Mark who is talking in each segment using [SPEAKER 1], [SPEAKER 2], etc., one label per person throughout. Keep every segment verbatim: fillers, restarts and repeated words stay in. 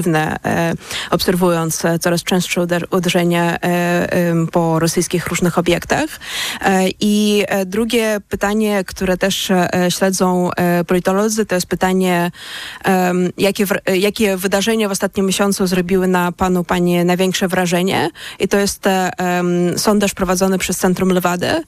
[SPEAKER 1] obserwując coraz częstsze uderzenia po rosyjskich różnych obiektach. I drugie pytanie, które też śledzą politolodzy, to jest pytanie, jakie, jakie wydarzenia w ostatnim miesiącu zrobiły na panu, pani największe wrażenie. I to jest sondaż prowadzony przez Centrum Lewady.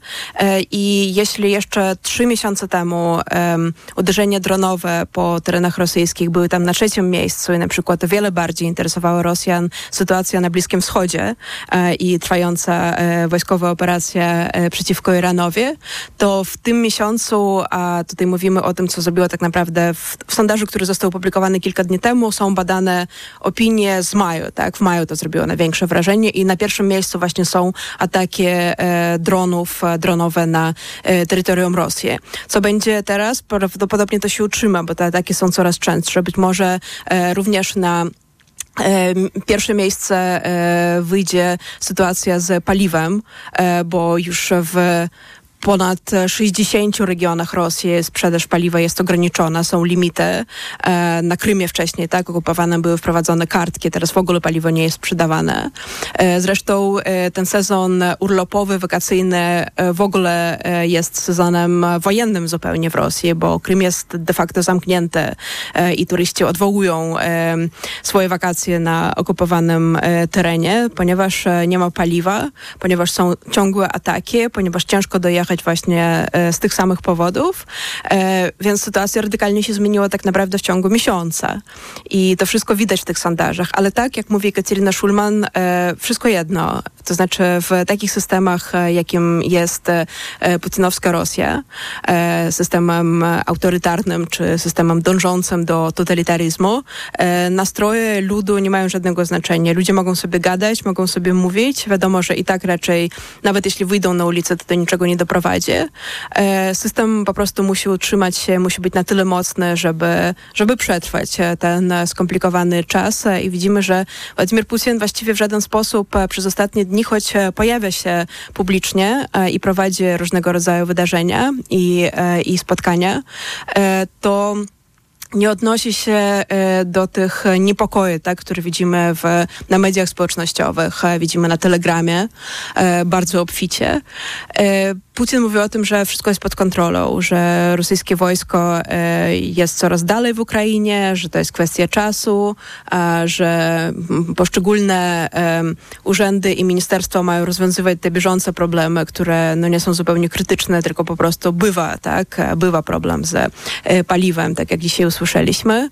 [SPEAKER 1] I jeśli jeszcze trzy miesiące temu uderzenia dronowe po terenach rosyjskich były tam na trzecim miejscu i na przykład o wiele bardziej interesowała Rosjan sytuacja na Bliskim Wschodzie e, i trwająca e, wojskowa operacja e, przeciwko Iranowi, to w tym miesiącu, a tutaj mówimy o tym, co zrobiło tak naprawdę w, w sondażu, który został opublikowany kilka dni temu, są badane opinie z maju, tak? W maju to zrobiło największe wrażenie i na pierwszym miejscu właśnie są ataki e, dronów, e, dronowe na e, terytorium Rosji. Co będzie teraz? Prawdopodobnie to się utrzyma, bo te ataki są coraz częstsze. Być może e, również na pierwsze miejsce wyjdzie sytuacja z paliwem, bo już w ponad sześćdziesięciu regionach Rosji sprzedaż paliwa jest ograniczona, są limity. E, na Krymie wcześniej, tak, okupowane były wprowadzone kartki, teraz w ogóle paliwo nie jest sprzedawane. E, zresztą e, ten sezon urlopowy, wakacyjny e, w ogóle e, jest sezonem wojennym zupełnie w Rosji, bo Krym jest de facto zamknięty e, i turyści odwołują e, swoje wakacje na okupowanym e, terenie, ponieważ e, nie ma paliwa, ponieważ są ciągłe ataki, ponieważ ciężko dojechać właśnie z tych samych powodów, więc sytuacja radykalnie się zmieniła tak naprawdę w ciągu miesiąca. I to wszystko widać w tych sondażach. Ale tak, jak mówi Kateryna Szulman, wszystko jedno. To znaczy w takich systemach, jakim jest putinowska Rosja, systemem autorytarnym czy systemem dążącym do totalitaryzmu, nastroje ludu nie mają żadnego znaczenia. Ludzie mogą sobie gadać, mogą sobie mówić. Wiadomo, że i tak raczej, nawet jeśli wyjdą na ulicę, to do niczego nie doprowadzi. System po prostu musi utrzymać się, musi być na tyle mocny, żeby, żeby przetrwać ten skomplikowany czas. I widzimy, że Władimir Putin właściwie w żaden sposób przez ostatnie dni, choć pojawia się publicznie i prowadzi różnego rodzaju wydarzenia i, i spotkania, to nie odnosi się do tych niepokoi, tak, które widzimy w, na mediach społecznościowych, widzimy na Telegramie bardzo obficie. Putin mówi o tym, że wszystko jest pod kontrolą, że rosyjskie wojsko jest coraz dalej w Ukrainie, że to jest kwestia czasu, że poszczególne urzędy i ministerstwa mają rozwiązywać te bieżące problemy, które no, nie są zupełnie krytyczne, tylko po prostu bywa, tak, bywa problem z paliwem, tak jak dzisiaj usłyszeliśmy.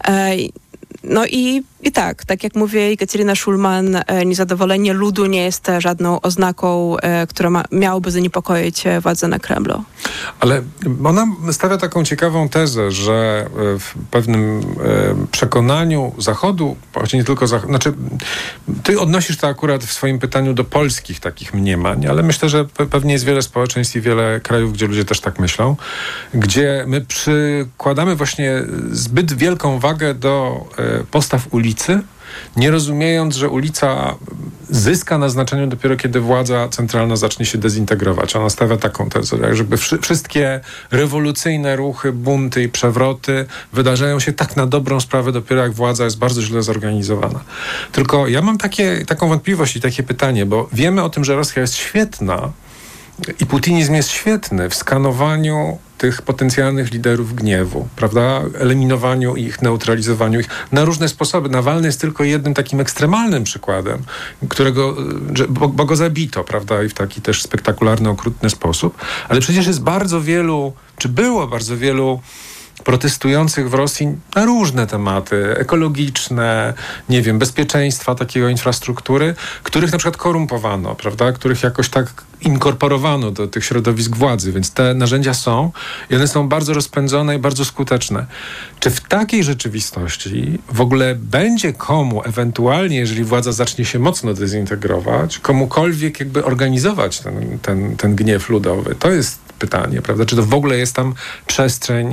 [SPEAKER 1] No i, i tak, tak jak mówi Kateryna Szulman, niezadowolenie ludu nie jest żadną oznaką, która ma, miałoby zaniepokoić władze na Kremlu.
[SPEAKER 2] Ale ona stawia taką ciekawą tezę, że w pewnym przekonaniu Zachodu, choć nie tylko Zachodu, znaczy ty odnosisz to akurat w swoim pytaniu do polskich takich mniemań, ale myślę, że pewnie jest wiele społeczeństw i wiele krajów, gdzie ludzie też tak myślą, gdzie my przykładamy właśnie zbyt wielką wagę do postaw ulicy, nie rozumiejąc, że ulica zyska na znaczeniu dopiero kiedy władza centralna zacznie się dezintegrować. Ona stawia taką tezę, jak żeby wszy- wszystkie rewolucyjne ruchy, bunty i przewroty wydarzają się tak na dobrą sprawę dopiero jak władza jest bardzo źle zorganizowana. Tylko ja mam takie, taką wątpliwość i takie pytanie, bo wiemy o tym, że Rosja jest świetna i putinizm jest świetny w skanowaniu tych potencjalnych liderów gniewu, prawda? Eliminowaniu ich, neutralizowaniu ich na różne sposoby. Nawalny jest tylko jednym takim ekstremalnym przykładem, którego, że, bo, bo go zabito, prawda? I w taki też spektakularny, okrutny sposób. Ale przecież jest bardzo wielu, czy było bardzo wielu protestujących w Rosji na różne tematy, ekologiczne, nie wiem, bezpieczeństwa takiego infrastruktury, których na przykład korumpowano, prawda, których jakoś tak inkorporowano do tych środowisk władzy, więc te narzędzia są i one są bardzo rozpędzone i bardzo skuteczne. Czy w takiej rzeczywistości w ogóle będzie komu ewentualnie, jeżeli władza zacznie się mocno dezintegrować, komukolwiek jakby organizować ten, ten, ten gniew ludowy? To jest pytanie, prawda? Czy to w ogóle jest tam przestrzeń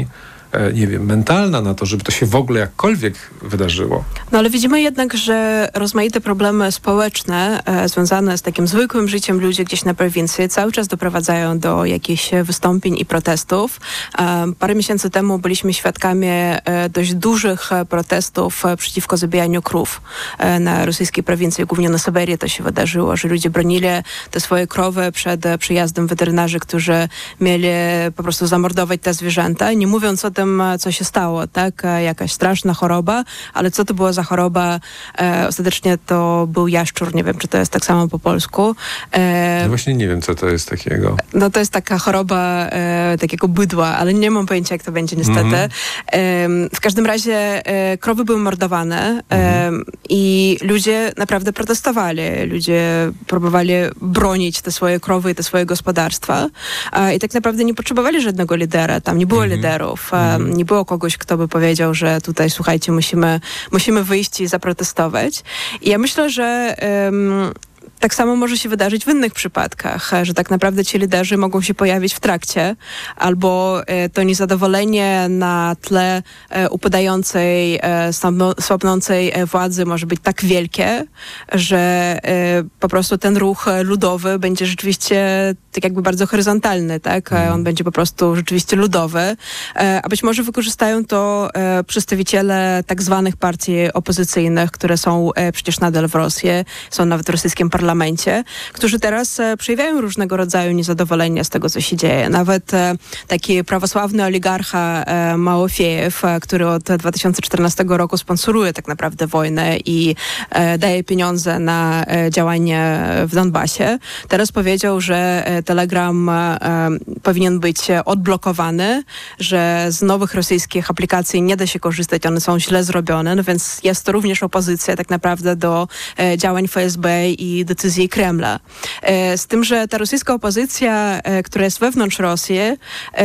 [SPEAKER 2] nie wiem, mentalna na to, żeby to się w ogóle jakkolwiek wydarzyło.
[SPEAKER 1] No ale widzimy jednak, że rozmaite problemy społeczne e, związane z takim zwykłym życiem ludzi gdzieś na prowincji cały czas doprowadzają do jakichś wystąpień i protestów. E, parę miesięcy temu byliśmy świadkami e, dość dużych protestów e, przeciwko zabijaniu krów e, na rosyjskiej prowincji, głównie na Syberii to się wydarzyło, że ludzie bronili te swoje krowy przed e, przyjazdem weterynarzy, którzy mieli po prostu zamordować te zwierzęta, nie mówiąc o tym, co się stało, tak? Jakaś straszna choroba, ale co to była za choroba? E, ostatecznie to był jaszczur, nie wiem, czy to jest tak samo po polsku. E,
[SPEAKER 2] no właśnie nie wiem, co to jest takiego.
[SPEAKER 1] No to jest taka choroba e, takiego bydła, ale nie mam pojęcia, jak to będzie niestety. Mm-hmm. E, w każdym razie e, krowy były mordowane e, mm-hmm. i ludzie naprawdę protestowali. Ludzie próbowali bronić te swoje krowy i te swoje gospodarstwa e, i tak naprawdę nie potrzebowali żadnego lidera. Tam nie było mm-hmm. liderów. E, nie było kogoś, kto by powiedział, że tutaj, słuchajcie, musimy, musimy wyjść i zaprotestować. I ja myślę, że um, tak samo może się wydarzyć w innych przypadkach, że tak naprawdę ci liderzy mogą się pojawić w trakcie, albo e, to niezadowolenie na tle e, upadającej, e, słabnącej e, władzy może być tak wielkie, że e, po prostu ten ruch ludowy będzie rzeczywiście tak jakby bardzo horyzontalny, tak? Mm. On będzie po prostu rzeczywiście ludowy, e, a być może wykorzystają to e, przedstawiciele tak zwanych partii opozycyjnych, które są e, przecież nadal w Rosji, są nawet w rosyjskim parlamencie, parlamencie, którzy teraz e, przejawiają różnego rodzaju niezadowolenie z tego, co się dzieje. Nawet e, taki prawosławny oligarcha e, Małofiejew, e, który od dwa tysiące czternastego roku sponsoruje tak naprawdę wojnę i e, daje pieniądze na e, działanie w Donbasie, teraz powiedział, że e, Telegram e, powinien być odblokowany, że z nowych rosyjskich aplikacji nie da się korzystać, one są źle zrobione, no więc jest to również opozycja tak naprawdę do e, działań F S B i decyzji Kremla. E, z tym, że ta rosyjska opozycja, e, która jest wewnątrz Rosji, e,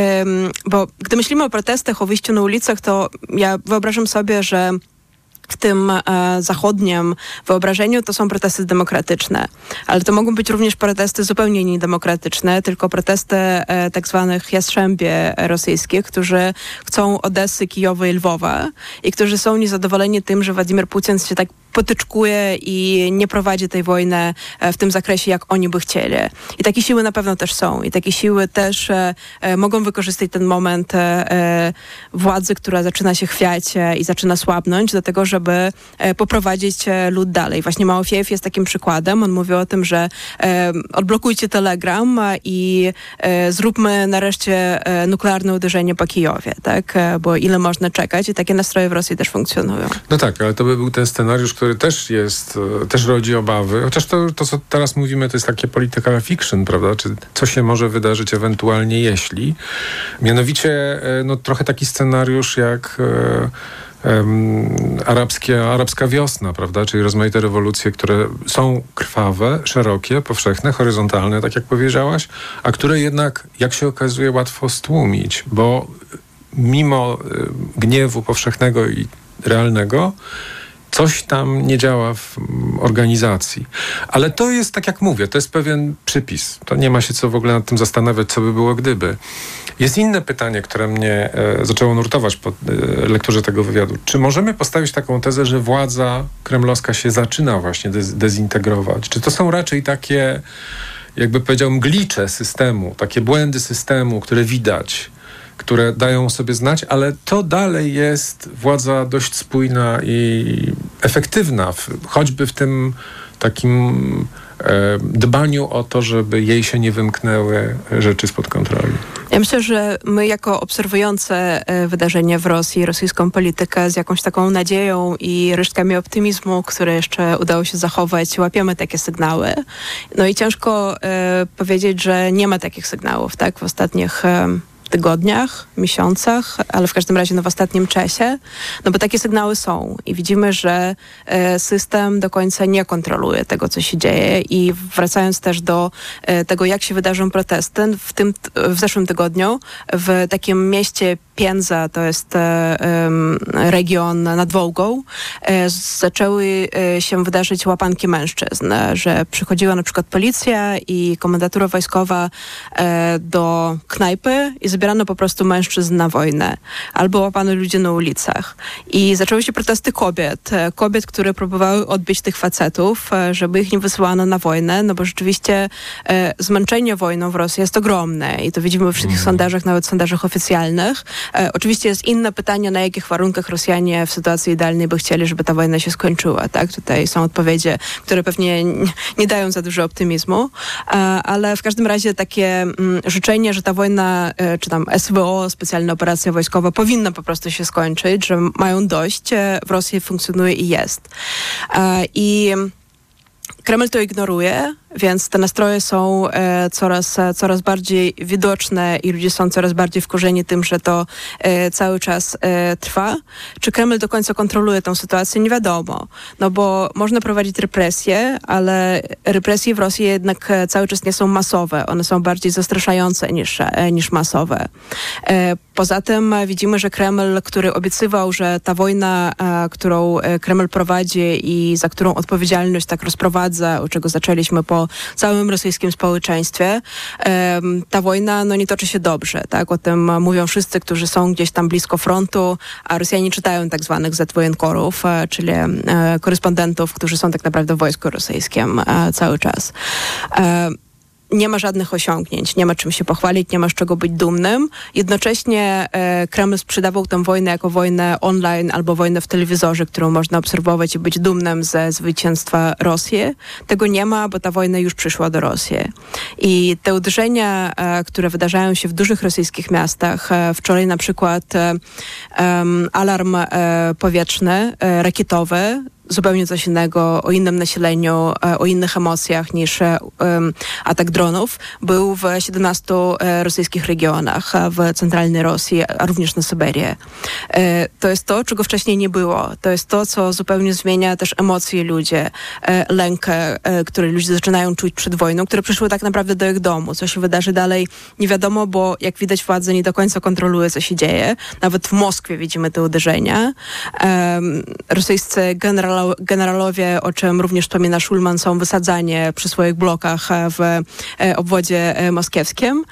[SPEAKER 1] bo gdy myślimy o protestach, o wyjściu na ulicach, to ja wyobrażam sobie, że w tym e, zachodnim wyobrażeniu to są protesty demokratyczne. Ale to mogą być również protesty zupełnie niedemokratyczne, tylko protesty e, tak zwanych jastrzębie rosyjskich, którzy chcą Odessy, Kijowa i Lwowa i którzy są niezadowoleni tym, że Władimir Putin się tak potyczkuje i nie prowadzi tej wojny e, w tym zakresie, jak oni by chcieli. I takie siły na pewno też są. I takie siły też e, e, mogą wykorzystać ten moment e, władzy, która zaczyna się chwiać e, i zaczyna słabnąć do tego, że żeby e, poprowadzić e, lud dalej. Właśnie Małofiejew jest takim przykładem. On mówi o tym, że e, odblokujcie Telegram i e, zróbmy nareszcie e, nuklearne uderzenie po Kijowie, tak? E, bo ile można czekać i takie nastroje w Rosji też funkcjonują.
[SPEAKER 2] No tak, ale to by był ten scenariusz, który też jest, też rodzi obawy. Chociaż to, to co teraz mówimy, to jest takie political fiction, prawda? Czy co się może wydarzyć ewentualnie jeśli. Mianowicie no, trochę taki scenariusz jak e, Um, arabskie, arabska wiosna, prawda? Czyli rozmaite rewolucje, które są krwawe, szerokie, powszechne, horyzontalne, tak jak powiedziałaś, a które jednak, jak się okazuje, łatwo stłumić, bo mimo y, gniewu powszechnego i realnego, coś tam nie działa w organizacji. Ale to jest, tak jak mówię, to jest pewien przypis. To nie ma się co w ogóle nad tym zastanawiać, co by było gdyby. Jest inne pytanie, które mnie e, zaczęło nurtować po e, lekturze tego wywiadu. Czy możemy postawić taką tezę, że władza kremlowska się zaczyna właśnie dez- dezintegrować? Czy to są raczej takie, jakby powiedział, mglicze systemu, takie błędy systemu, które widać, które dają sobie znać, ale to dalej jest władza dość spójna i efektywna, w, choćby w tym takim e, dbaniu o to, żeby jej się nie wymknęły rzeczy spod kontroli.
[SPEAKER 1] Ja myślę, że my jako obserwujące wydarzenia w Rosji, rosyjską politykę z jakąś taką nadzieją i resztkami optymizmu, które jeszcze udało się zachować, łapiemy takie sygnały. No i ciężko e, powiedzieć, że nie ma takich sygnałów, tak, w ostatnich e, tygodniach, miesiącach, ale w każdym razie no, w ostatnim czasie, no bo takie sygnały są i widzimy, że e, system do końca nie kontroluje tego, co się dzieje i wracając też do e, tego, jak się wydarzą protesty, w tym w zeszłym tygodniu w takim mieście Piędza, to jest e, region nad Wołgą, e, zaczęły e, się wydarzyć łapanki mężczyzn, że przychodziła na przykład policja i komendatura wojskowa e, do knajpy i zabierała zabierano po prostu mężczyzn na wojnę, albo łapano ludzi na ulicach. I zaczęły się protesty kobiet, kobiet, które próbowały odbić tych facetów, żeby ich nie wysyłano na wojnę, no bo rzeczywiście e, zmęczenie wojną w Rosji jest ogromne i to widzimy we wszystkich mm. sondażach, nawet sondażach oficjalnych. E, oczywiście jest inne pytanie, na jakich warunkach Rosjanie w sytuacji idealnej by chcieli, żeby ta wojna się skończyła, tak? Tutaj są odpowiedzi, które pewnie nie, nie dają za dużo optymizmu, e, ale w każdym razie takie m, życzenie, że ta wojna, e, czy tam S W O, specjalna operacja wojskowa, powinna po prostu się skończyć, że mają dość, e, w Rosji funkcjonuje i jest. E, I Kreml to ignoruje, więc te nastroje są e, coraz, e, coraz bardziej widoczne i ludzie są coraz bardziej wkurzeni tym, że to e, cały czas e, trwa. Czy Kreml do końca kontroluje tę sytuację? Nie wiadomo. No bo można prowadzić represje, ale represje w Rosji jednak e, cały czas nie są masowe. One są bardziej zastraszające niż, e, niż masowe. E, poza tym e, widzimy, że Kreml, który obiecywał, że ta wojna, e, którą e, Kreml prowadzi i za którą odpowiedzialność tak rozprowadza, od czego zaczęliśmy po całym rosyjskim społeczeństwie, ta wojna no, nie toczy się dobrze. Tak? O tym mówią wszyscy, którzy są gdzieś tam blisko frontu, a Rosjanie czytają tak zwanych zetwojenkorów, czyli korespondentów, którzy są tak naprawdę w wojsku rosyjskim cały czas. Nie ma żadnych osiągnięć, nie ma czym się pochwalić, nie ma z czego być dumnym. Jednocześnie e, Kreml sprzedawał tę wojnę jako wojnę online albo wojnę w telewizorze, którą można obserwować i być dumnym ze zwycięstwa Rosji. Tego nie ma, bo ta wojna już przyszła do Rosji. I te uderzenia, e, które wydarzają się w dużych rosyjskich miastach, e, wczoraj na przykład e, um, alarm e, powietrzny, e, rakietowy, zupełnie coś innego, o innym nasileniu, o innych emocjach niż um, atak dronów, był w siedemnastu e, rosyjskich regionach w centralnej Rosji, a również na Syberię. E, to jest to, czego wcześniej nie było. To jest to, co zupełnie zmienia też emocje ludzi, e, lęk, e, który ludzie zaczynają czuć przed wojną, które przyszły tak naprawdę do ich domu. Co się wydarzy dalej, nie wiadomo, bo jak widać władza nie do końca kontroluje, co się dzieje. Nawet w Moskwie widzimy te uderzenia. E, rosyjscy generał generalowie, o czym również wspomina Szulman, są wysadzani przy swoich blokach w obwodzie moskiewskim.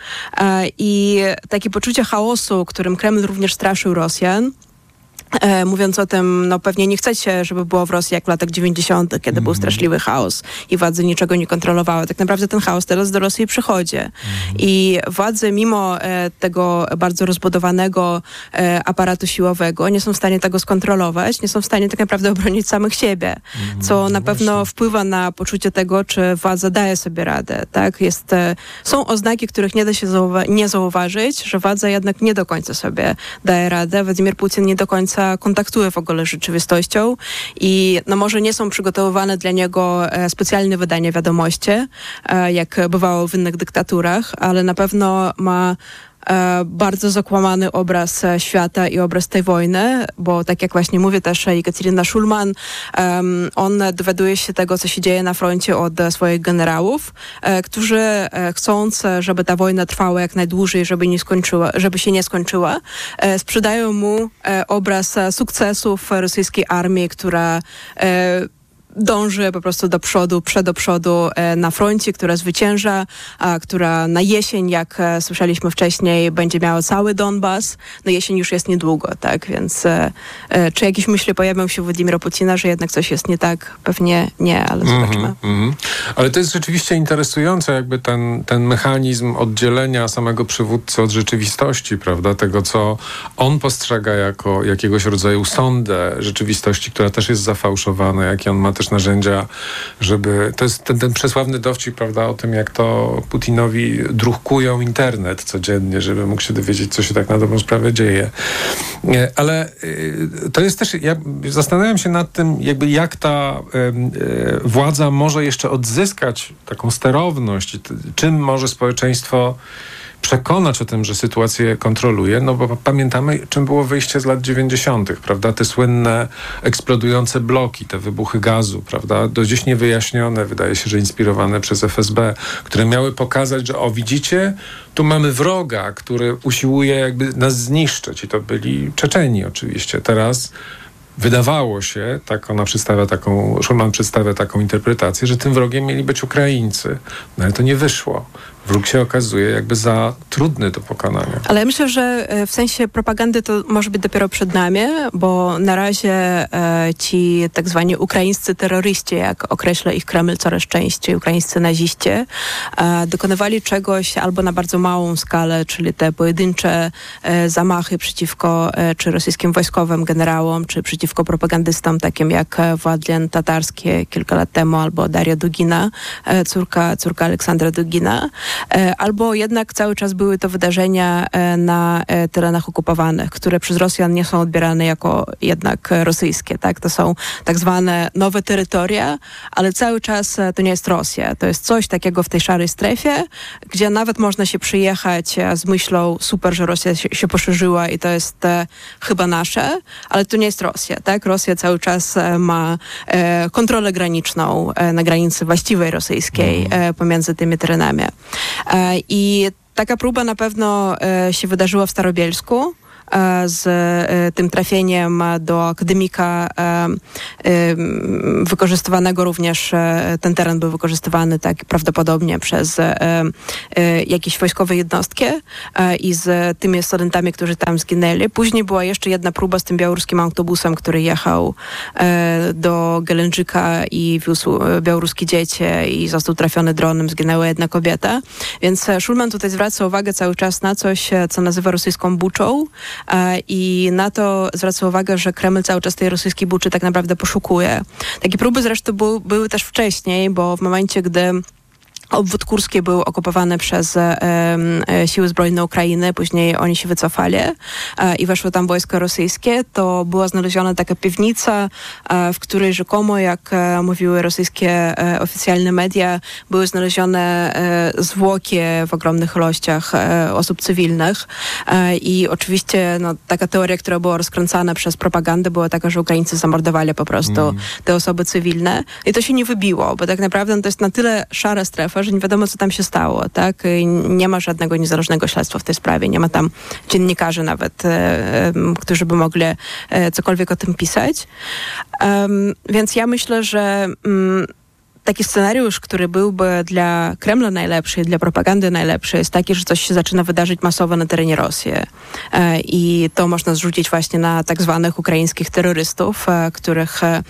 [SPEAKER 1] I takie poczucie chaosu, którym Kreml również straszył Rosjan, E, mówiąc o tym, no pewnie nie chcecie, żeby było w Rosji jak w latach dziewięćdziesiątych, kiedy mm. był straszliwy chaos i władze niczego nie kontrolowały. Tak naprawdę ten chaos teraz do Rosji przychodzi. Mm. I władze mimo e, tego bardzo rozbudowanego e, aparatu siłowego nie są w stanie tego skontrolować, nie są w stanie tak naprawdę obronić samych siebie, mm. co na pewno Właśnie. wpływa na poczucie tego, czy władza daje sobie radę. Tak? Jest, e, są oznaki, których nie da się zauwa- nie zauważyć, że władza jednak nie do końca sobie daje radę. Władimir Putin nie do końca kontaktuje w ogóle z rzeczywistością i no może nie są przygotowywane dla niego e, specjalne wydania wiadomości, e, jak bywało w innych dyktaturach, ale na pewno ma e, bardzo zakłamany obraz świata i obraz tej wojny, bo tak jak właśnie mówię też Jekaterina Szulman, um, on dowiaduje się tego, co się dzieje na froncie od swoich generałów, e, którzy e, chcąc, żeby ta wojna trwała jak najdłużej, żeby, nie skończyła, żeby się nie skończyła, e, sprzedają mu e, obraz sukcesów rosyjskiej armii, która e, dąży po prostu do przodu, przed do przodu e, na froncie, która zwycięża, a, która na jesień, jak e, słyszeliśmy wcześniej, będzie miała cały Donbas. No jesień już jest niedługo, tak? Więc e, e, czy jakieś myśli pojawią się u Władimira Putina, że jednak coś jest nie tak? Pewnie nie, ale zobaczmy. Mm-hmm, mm-hmm.
[SPEAKER 2] Ale to jest rzeczywiście interesujące, jakby ten, ten mechanizm oddzielenia samego przywódcy od rzeczywistości, prawda? Tego, co on postrzega jako jakiegoś rodzaju sondę rzeczywistości, która też jest zafałszowana, jakie on ma też narzędzia, żeby... To jest ten, ten przesławny dowcip, prawda, o tym, jak to Putinowi drukują internet codziennie, żeby mógł się dowiedzieć, co się tak na dobrą sprawę dzieje. Ale to jest też... Ja zastanawiam się nad tym, jakby jak ta y, władza może jeszcze odzyskać taką sterowność, czym może społeczeństwo przekonać o tym, że sytuację kontroluje, no bo pamiętamy, czym było wyjście z lat dziewięćdziesiątych, prawda? Te słynne eksplodujące bloki, te wybuchy gazu, prawda? Do dziś niewyjaśnione, wydaje się, że inspirowane przez F S B, które miały pokazać, że o, widzicie, tu mamy wroga, który usiłuje jakby nas zniszczyć i to byli Czeczeni oczywiście. Teraz wydawało się, tak ona przedstawia taką, Szulman przedstawia taką interpretację, że tym wrogiem mieli być Ukraińcy. No ale to nie wyszło. wróg się okazuje jakby za trudny do pokonania.
[SPEAKER 1] Ale ja myślę, że w sensie propagandy to może być dopiero przed nami, bo na razie e, ci tak zwani ukraińscy terroryści, jak określa ich Kreml coraz częściej, ukraińscy naziści, e, dokonywali czegoś albo na bardzo małą skalę, czyli te pojedyncze e, zamachy przeciwko e, czy rosyjskim wojskowym generałom, czy przeciwko propagandystom takim jak Władlen Tatarski kilka lat temu, albo Daria Dugina, e, córka, córka Aleksandra Dugina, e, albo jednak cały czas były to wydarzenia e, na e, terenach okupowanych, które przez Rosjan nie są odbierane jako jednak rosyjskie, tak? To są tak zwane nowe terytoria, ale cały czas e, to nie jest Rosja. To jest coś takiego w tej szarej strefie, gdzie nawet można się przyjechać e, z myślą super, że Rosja się, się poszerzyła i to jest e, chyba nasze, ale to nie jest Rosja, tak? Rosja cały czas e, ma e, kontrolę graniczną e, na granicy właściwej rosyjskiej e, pomiędzy tymi terenami. E, I taka próba na pewno e, się wydarzyła w Starobielsku, z e, tym trafieniem do akademika e, e, wykorzystywanego również, e, ten teren był wykorzystywany tak prawdopodobnie przez e, e, jakieś wojskowe jednostki e, i z tymi studentami, którzy tam zginęli. Później była jeszcze jedna próba z tym białoruskim autobusem, który jechał e, do Gelędżyka i wiózł białoruskie dzieci i został trafiony dronem, zginęła jedna kobieta. Więc Szulman tutaj zwraca uwagę cały czas na coś, co nazywa rosyjską buczą, i na to zwraca uwagę, że Kreml cały czas tej rosyjskiej buczy tak naprawdę poszukuje. Takie próby zresztą były, były też wcześniej, bo w momencie, gdy obwód kurski był okupowany przez e, e, siły zbrojne Ukrainy, później oni się wycofali e, i weszły tam wojska rosyjskie, to była znaleziona taka piwnica, e, w której rzekomo, jak e, mówiły rosyjskie e, oficjalne media, były znalezione e, zwłoki w ogromnych ilościach e, osób cywilnych e, i oczywiście no, taka teoria, która była rozkręcana przez propagandę, była taka, że Ukraińcy zamordowali po prostu mm. te osoby cywilne i to się nie wybiło, bo tak naprawdę to jest na tyle szara strefa, że nie wiadomo, co tam się stało, tak? Nie ma żadnego niezależnego śledztwa w tej sprawie, nie ma tam dziennikarzy nawet, e, którzy by mogli e, cokolwiek o tym pisać. Um, więc ja myślę, że um, taki scenariusz, który byłby dla Kremla najlepszy i dla propagandy najlepszy, jest taki, że coś się zaczyna wydarzyć masowo na terenie Rosji. E, I to można zrzucić właśnie na tak zwanych ukraińskich terrorystów, e, których, e,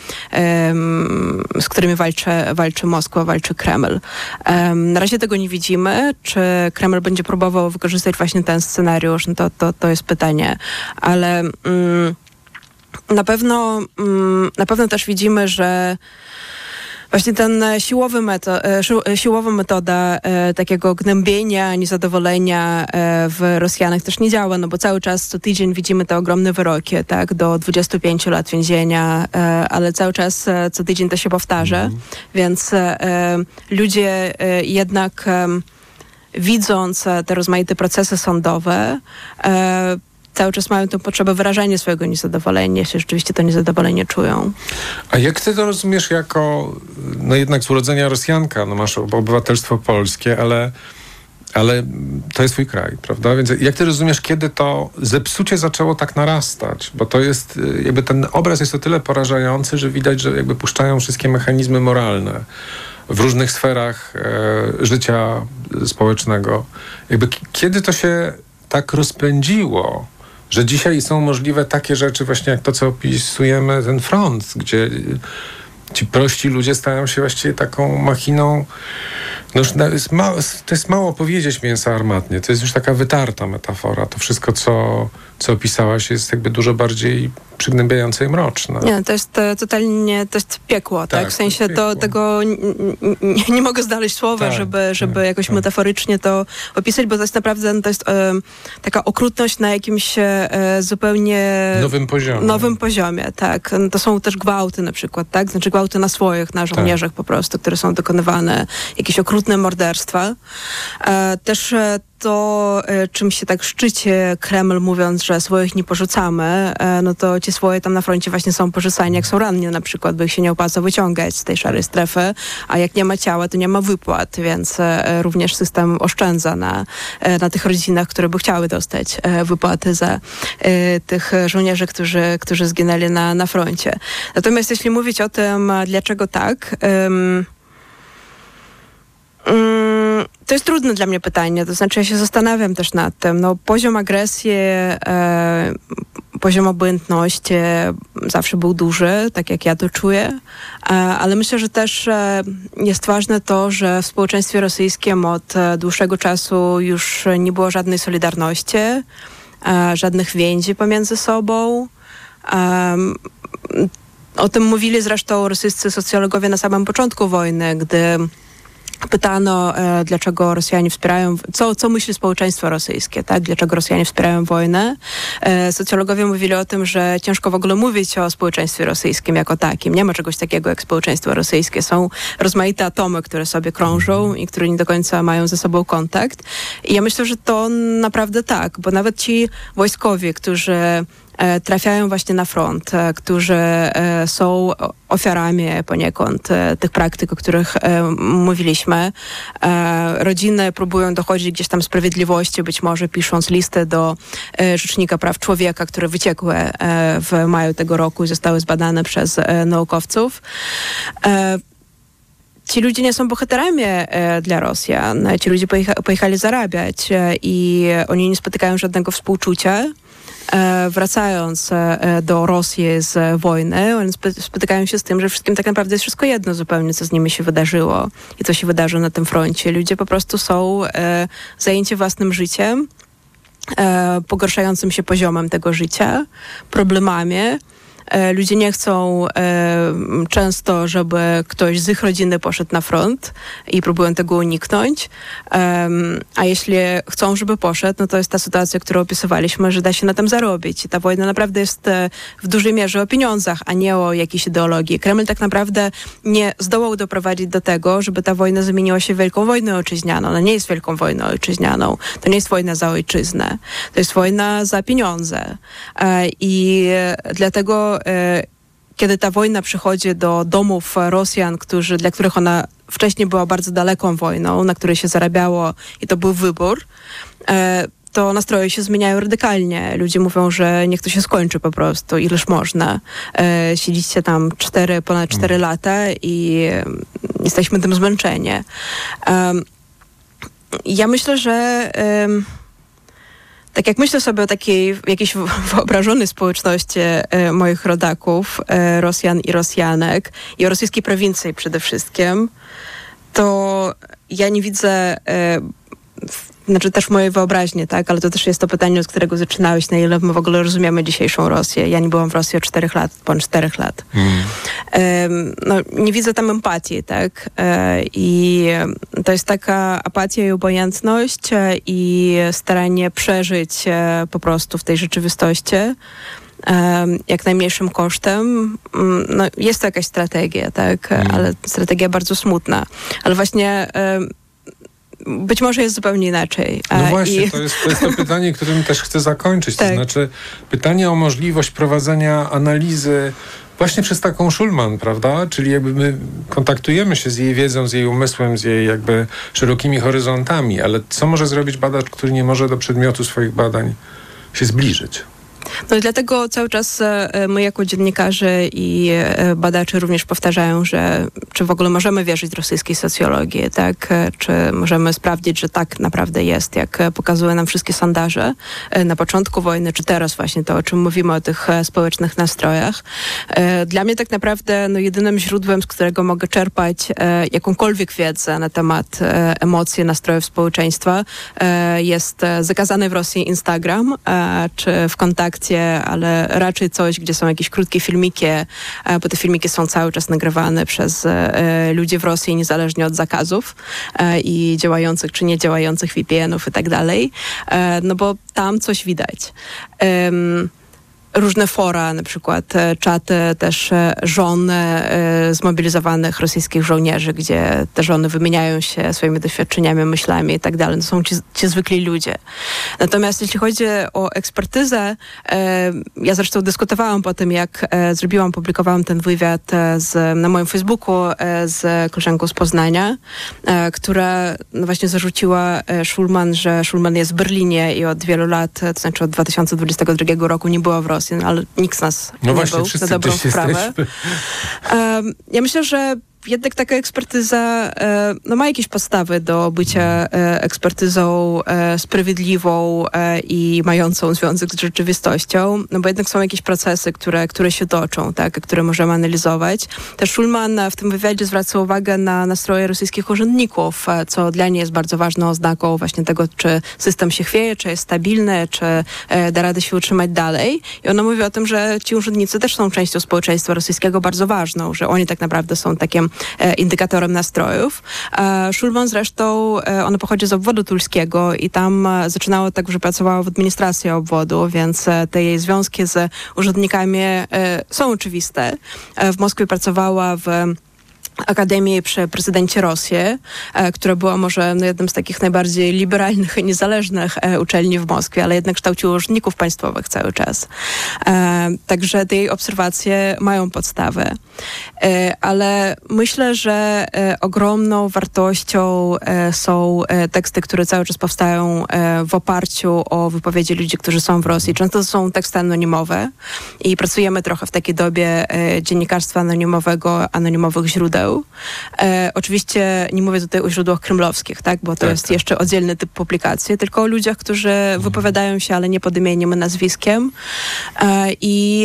[SPEAKER 1] z którymi walczy, walczy Moskwa, walczy Kreml. E, na razie tego nie widzimy. Czy Kreml będzie próbował wykorzystać właśnie ten scenariusz? No to, to, to jest pytanie. Ale mm, na pewno, mm, na pewno też widzimy, że właśnie ten siłowy meto, siłowa metoda e, takiego gnębienia, niezadowolenia e, w Rosjanach też nie działa, no bo cały czas co tydzień widzimy te ogromne wyroki, tak, do dwudziestu pięciu lat więzienia, e, ale cały czas e, co tydzień to się powtarza, mm. więc e, ludzie e, jednak e, widząc te rozmaite procesy sądowe, e, cały czas mają tę potrzebę wyrażania swojego niezadowolenia, jeśli rzeczywiście to niezadowolenie czują.
[SPEAKER 2] A jak ty to rozumiesz jako, no jednak z urodzenia Rosjanka, no masz obywatelstwo polskie, ale, ale to jest twój kraj, prawda? Więc jak ty rozumiesz, kiedy to zepsucie zaczęło tak narastać? Bo to jest, jakby ten obraz jest o tyle porażający, że widać, że jakby puszczają wszystkie mechanizmy moralne w różnych sferach e, życia społecznego. Jakby kiedy to się tak rozpędziło, że dzisiaj są możliwe takie rzeczy właśnie jak to, co opisujemy, ten front, gdzie ci prości ludzie stają się właściwie taką machiną. No już jest mało, to jest mało powiedzieć mięsa armatnie. To jest już taka wytarta metafora. To wszystko, co, co opisałaś, jest jakby dużo bardziej przygnębiające i mroczne.
[SPEAKER 1] Nie, to jest e, totalnie, to jest piekło, tak?
[SPEAKER 2] tak
[SPEAKER 1] w sensie
[SPEAKER 2] to,
[SPEAKER 1] to, tego nie, nie, nie mogę znaleźć słowa, tak, żeby, żeby tak, jakoś tak. metaforycznie to opisać, bo to jest naprawdę to jest e, taka okrutność na jakimś e, zupełnie
[SPEAKER 2] nowym poziomie.
[SPEAKER 1] Nowym poziomie, tak. To są też gwałty na przykład, tak? Znaczy gwałty na swoich, na żołnierzach tak. po prostu, które są dokonywane, jakieś okrutne morderstwa. E, też e, to, czym się tak szczyci Kreml, mówiąc, że swoich nie porzucamy, no to ci swoje tam na froncie właśnie są porzucani, jak są ranni na przykład, bo ich się nie opłaca wyciągać z tej szarej strefy, a jak nie ma ciała, to nie ma wypłat, więc również system oszczędza na, na tych rodzinach, które by chciały dostać wypłaty za tych żołnierzy, którzy, którzy zginęli na, na froncie. Natomiast jeśli mówić o tym, dlaczego tak, um, um, To jest trudne dla mnie pytanie, to znaczy ja się zastanawiam też nad tym. No, poziom agresji, e, poziom obojętności zawsze był duży, tak jak ja to czuję, e, ale myślę, że też e, jest ważne to, że w społeczeństwie rosyjskim od e, dłuższego czasu już nie było żadnej solidarności, e, żadnych więzi pomiędzy sobą. E, o tym mówili zresztą rosyjscy socjologowie na samym początku wojny, gdy pytano, e, dlaczego Rosjanie wspierają, co, co myśli społeczeństwo rosyjskie, tak? Dlaczego Rosjanie wspierają wojnę. E, socjologowie mówili o tym, że ciężko w ogóle mówić o społeczeństwie rosyjskim jako takim. Nie ma czegoś takiego jak społeczeństwo rosyjskie. Są rozmaite atomy, które sobie krążą i które nie do końca mają ze sobą kontakt. I ja myślę, że to naprawdę tak, bo nawet ci wojskowi, którzy trafiają właśnie na front, którzy są ofiarami poniekąd tych praktyk, o których mówiliśmy. Rodziny próbują dochodzić gdzieś tam sprawiedliwości, być może pisząc listy do Rzecznika Praw Człowieka, które wyciekły w maju tego roku i zostały zbadane przez naukowców. Ci ludzie nie są bohaterami e, dla Rosjan. Ci ludzie pojecha- pojechali zarabiać e, i oni nie spotykają żadnego współczucia. E, wracając e, do Rosji z wojny, oni sp- spotykają się z tym, że wszystkim tak naprawdę jest wszystko jedno zupełnie, co z nimi się wydarzyło i co się wydarzy na tym froncie. Ludzie po prostu są e, zajęci własnym życiem, e, pogarszającym się poziomem tego życia, problemami. Ludzie nie chcą e, często, żeby ktoś z ich rodziny poszedł na front i próbują tego uniknąć. E, a jeśli chcą, żeby poszedł, no to jest ta sytuacja, którą opisywaliśmy, że da się na tym zarobić. I ta wojna naprawdę jest e, w dużej mierze o pieniądzach, a nie o jakiejś ideologii. Kreml tak naprawdę nie zdołał doprowadzić do tego, żeby ta wojna zamieniła się w wielką wojnę ojczyźnianą. Ona nie jest wielką wojną ojczyźnianą. To nie jest wojna za ojczyznę. To jest wojna za pieniądze. E, I dlatego kiedy ta wojna przychodzi do domów Rosjan, którzy, dla których ona wcześniej była bardzo daleką wojną, na której się zarabiało i to był wybór, to nastroje się zmieniają radykalnie. Ludzie mówią, że niech to się skończy po prostu, ileż można. Siedzicie tam cztery, ponad cztery lata i jesteśmy tym zmęczeni. Ja myślę, że tak jak myślę sobie o takiej jakiejś wyobrażonej społeczności e, moich rodaków, e, Rosjan i Rosjanek i o rosyjskiej prowincji przede wszystkim, to ja nie widzę, e, w, znaczy też w mojej wyobraźni, tak, ale to też jest to pytanie, od którego zaczynałeś, na ile my w ogóle rozumiemy dzisiejszą Rosję. Ja nie byłam w Rosji od czterech lat, ponad czterech lat. Mm. E, no, nie widzę tam empatii, tak, e, i to jest taka apatia i obojętność e, i staranie przeżyć e, po prostu w tej rzeczywistości e, jak najmniejszym kosztem. No, jest to jakaś strategia, tak, mm. ale strategia bardzo smutna. Ale właśnie e, być może jest zupełnie inaczej.
[SPEAKER 2] No właśnie, I... to, jest, to jest to pytanie, którym też chcę zakończyć. Tak. To znaczy pytanie o możliwość prowadzenia analizy właśnie przez taką Szulman, prawda? Czyli jakby my kontaktujemy się z jej wiedzą, z jej umysłem, z jej jakby szerokimi horyzontami, ale co może zrobić badacz, który nie może do przedmiotu swoich badań się zbliżyć?
[SPEAKER 1] No i dlatego cały czas my jako dziennikarze i badacze również powtarzają, że czy w ogóle możemy wierzyć rosyjskiej socjologii, tak? Czy możemy sprawdzić, że tak naprawdę jest, jak pokazują nam wszystkie sondaże na początku wojny, czy teraz właśnie to, o czym mówimy, o tych społecznych nastrojach. Dla mnie tak naprawdę no, jedynym źródłem, z którego mogę czerpać jakąkolwiek wiedzę na temat emocji, nastrojów społeczeństwa, jest zakazany w Rosji Instagram, czy w kontakcie, ale raczej coś, gdzie są jakieś krótkie filmiki, bo te filmiki są cały czas nagrywane przez ludzi w Rosji, niezależnie od zakazów i działających czy niedziałających V P N-ów i tak dalej, no bo tam coś widać. Różne fora, na przykład czaty też żon zmobilizowanych rosyjskich żołnierzy, gdzie te żony wymieniają się swoimi doświadczeniami, myślami i tak dalej. To są ci, ci zwykli ludzie. Natomiast jeśli chodzi o ekspertyzę, ja zresztą dyskutowałam po tym, jak zrobiłam, publikowałam ten wywiad z, na moim Facebooku z koleżanką z Poznania, która no właśnie zarzuciła Szulman, że Szulman jest w Berlinie i od wielu lat, to znaczy od dwa tysiące dwudziestego drugiego roku nie była w Rosji, ale nikt z nas
[SPEAKER 2] no
[SPEAKER 1] nie
[SPEAKER 2] właśnie,
[SPEAKER 1] był na dobrą sprawę. Um, ja myślę, że jednak taka ekspertyza no, ma jakieś podstawy do bycia ekspertyzą sprawiedliwą i mającą związek z rzeczywistością, no bo jednak są jakieś procesy, które, które się toczą, tak, które możemy analizować. Też Szulman w tym wywiadzie zwraca uwagę na nastroje rosyjskich urzędników, co dla niej jest bardzo ważną oznaką właśnie tego, czy system się chwieje, czy jest stabilny, czy da radę się utrzymać dalej. I ona mówi o tym, że ci urzędnicy też są częścią społeczeństwa rosyjskiego bardzo ważną, że oni tak naprawdę są takim indykatorem nastrojów. Szulman zresztą, ona pochodzi z obwodu tulskiego i tam zaczynało tak, że pracowała w administracji obwodu, więc te jej związki z urzędnikami są oczywiste. W Moskwie pracowała w Akademii przy prezydencie Rosji, e, która była może no, jednym z takich najbardziej liberalnych i niezależnych e, uczelni w Moskwie, ale jednak kształciła urzędników państwowych cały czas. E, także te jej obserwacje mają podstawę. E, ale myślę, że e, ogromną wartością e, są e, teksty, które cały czas powstają e, w oparciu o wypowiedzi ludzi, którzy są w Rosji. Często to są teksty anonimowe i pracujemy trochę w takiej dobie e, dziennikarstwa anonimowego, anonimowych źródeł. E, oczywiście nie mówię tutaj o źródłach kremlowskich, tak, bo to
[SPEAKER 2] tak,
[SPEAKER 1] jest
[SPEAKER 2] tak.
[SPEAKER 1] jeszcze oddzielny typ publikacji, tylko o ludziach, którzy mhm. wypowiadają się, ale nie pod imieniem i nazwiskiem. E, I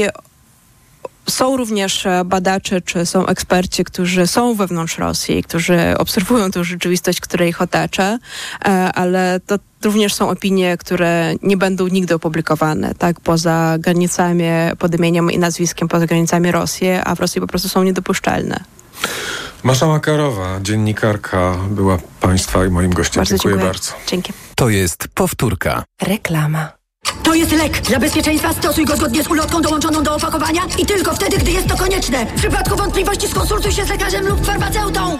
[SPEAKER 1] są również badacze, czy są eksperci, którzy są wewnątrz Rosji, którzy obserwują tę rzeczywistość, która ich otacza, ale to również są opinie, które nie będą nigdy opublikowane, tak, poza granicami, pod imieniem i nazwiskiem, poza granicami Rosji, a w Rosji po prostu są niedopuszczalne.
[SPEAKER 2] Masza Makarowa, dziennikarka, była Państwa i moim gościem.
[SPEAKER 1] Bardzo
[SPEAKER 2] dziękuję,
[SPEAKER 1] dziękuję
[SPEAKER 2] bardzo.
[SPEAKER 1] Dzięki.
[SPEAKER 3] To jest powtórka.
[SPEAKER 4] Reklama. To jest lek. Dla bezpieczeństwa stosuj go zgodnie z ulotką dołączoną do opakowania i tylko wtedy, gdy jest to konieczne. W przypadku wątpliwości skonsultuj się z lekarzem lub farmaceutą.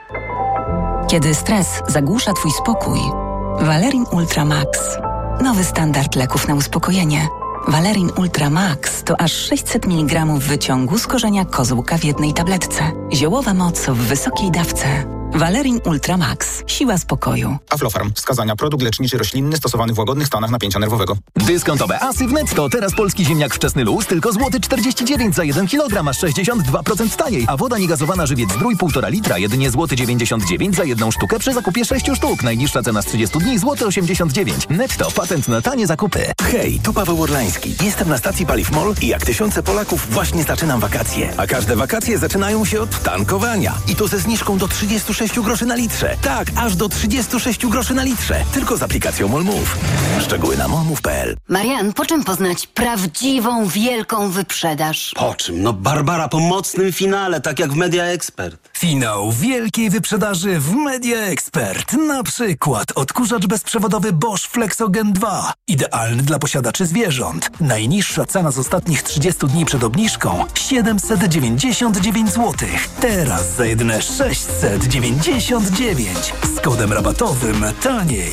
[SPEAKER 5] Kiedy stres zagłusza twój spokój, Valerin Ultra Max. Nowy standard leków na uspokojenie. Valerin Ultra Max to aż sześćset miligramów wyciągu z korzenia kozłka w jednej tabletce. Ziołowa moc w wysokiej dawce. Valerin Ultra Max. Siła spokoju.
[SPEAKER 6] Aflofarm. Wskazania. Produkt leczniczy roślinny stosowany w łagodnych stanach napięcia nerwowego.
[SPEAKER 3] Dyskontowe asy w Netto. Teraz polski ziemniak wczesny luz tylko złoty czterdzieści dziewięć za jeden kilogram, aż sześćdziesiąt dwa procent taniej. A woda niegazowana żywiec zdrój półtora litra, jedynie złoty dziewięćdziesiąt dziewięć za jedną sztukę przy zakupie sześciu sztuk. Najniższa cena z trzydziestu dni złoty osiemdziesiąt dziewięć. Netto. Patent na tanie zakupy.
[SPEAKER 7] Hej, tu Paweł Orlański. Jestem na stacji Paliw Mol i jak tysiące Polaków właśnie zaczynam wakacje. A każde wakacje zaczynają się od tankowania. I to ze zniżką do trzydziestu sześciu groszy na litrze. Tak, aż do trzydziestu sześciu groszy na litrze. Tylko z aplikacją MOLMOV. Szczegóły na molmove kropka p l.
[SPEAKER 8] Marian, po czym poznać prawdziwą, wielką wyprzedaż?
[SPEAKER 9] Po czym? No Barbara po mocnym finale, tak jak w Media Expert.
[SPEAKER 10] Finał wielkiej wyprzedaży w Media Expert. Na przykład odkurzacz bezprzewodowy Bosch Flexogen dwa. Idealny dla posiadaczy zwierząt. Najniższa cena z ostatnich trzydziestu dni przed obniżką siedemset dziewięćdziesiąt dziewięć złotych. Teraz za jedyne sześćset dziewięćdziesiąt dziewięć. Z kodem rabatowym taniej.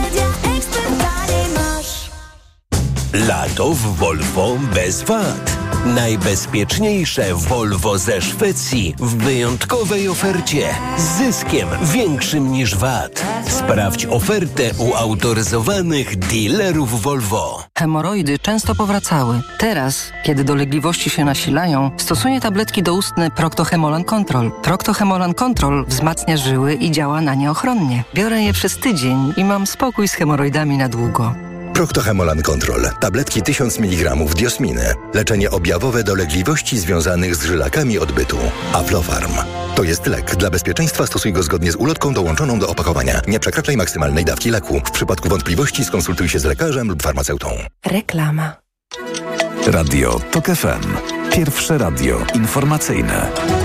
[SPEAKER 7] Lato w Volvo bez wad. Najbezpieczniejsze Volvo ze Szwecji w wyjątkowej ofercie z zyskiem większym niż V A T. Sprawdź ofertę u autoryzowanych dealerów Volvo.
[SPEAKER 11] Hemoroidy często powracały. Teraz, kiedy dolegliwości się nasilają, stosuję tabletki doustne Procto-Hemolan Control. Procto-Hemolan Control wzmacnia żyły i działa na nie ochronnie. Biorę je przez tydzień i mam spokój z hemoroidami na długo.
[SPEAKER 12] Procto-Hemolan Control. Tabletki tysiąc miligramów diosminy. Leczenie objawowe dolegliwości związanych z żylakami odbytu. Aflofarm. To jest lek. Dla bezpieczeństwa stosuj go zgodnie z ulotką dołączoną do opakowania. Nie przekraczaj maksymalnej dawki leku. W przypadku wątpliwości skonsultuj się z lekarzem lub farmaceutą.
[SPEAKER 4] Reklama.
[SPEAKER 3] Radio TOK F M. Pierwsze radio informacyjne.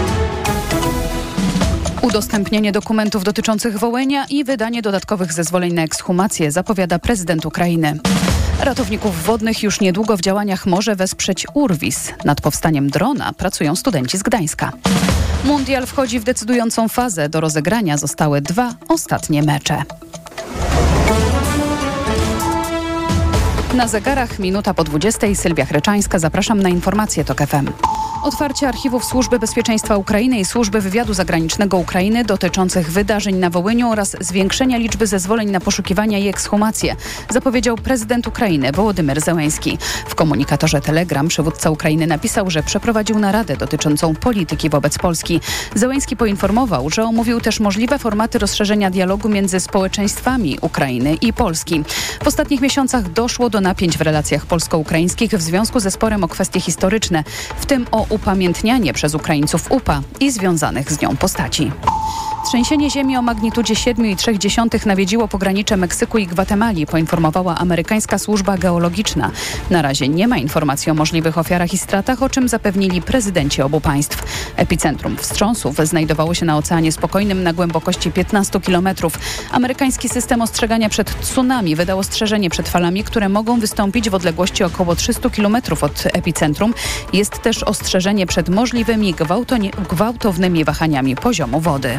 [SPEAKER 13] Udostępnienie dokumentów dotyczących Wołynia i wydanie dodatkowych zezwoleń na ekshumację, zapowiada prezydent Ukrainy. Ratowników wodnych już niedługo w działaniach może wesprzeć Urwis. Nad powstaniem drona pracują studenci z Gdańska. Mundial wchodzi w decydującą fazę. Do rozegrania zostały dwa ostatnie mecze. Na zegarach minuta po dwudziestej. Sylwia Chryczańska. Zapraszam na informacje TOK F M. Otwarcie archiwów Służby Bezpieczeństwa Ukrainy i Służby Wywiadu Zagranicznego Ukrainy dotyczących wydarzeń na Wołyniu oraz zwiększenia liczby zezwoleń na poszukiwania i ekshumację, zapowiedział prezydent Ukrainy Wołodymyr Zełenski. W komunikatorze Telegram przywódca Ukrainy napisał, że przeprowadził naradę dotyczącą polityki wobec Polski. Zełenski poinformował, że omówił też możliwe formaty rozszerzenia dialogu między społeczeństwami Ukrainy i Polski. W ostatnich miesiącach doszło do napięć w relacjach polsko-ukraińskich w związku ze sporem o kwestie historyczne, w tym o upamiętnianie przez Ukraińców U P A i związanych z nią postaci. Trzęsienie ziemi o magnitudzie siedem przecinek trzy nawiedziło pogranicze Meksyku i Gwatemali, poinformowała amerykańska służba geologiczna. Na razie nie ma informacji o możliwych ofiarach i stratach, o czym zapewnili prezydenci obu państw. Epicentrum wstrząsów znajdowało się na Oceanie Spokojnym na głębokości piętnaście kilometrów. Amerykański system ostrzegania przed tsunami wydał ostrzeżenie przed falami, które mogą wystąpić w odległości około trzysta kilometrów od epicentrum. Jest też ostrzeżenie przed możliwymi gwałtownymi wahaniami poziomu wody.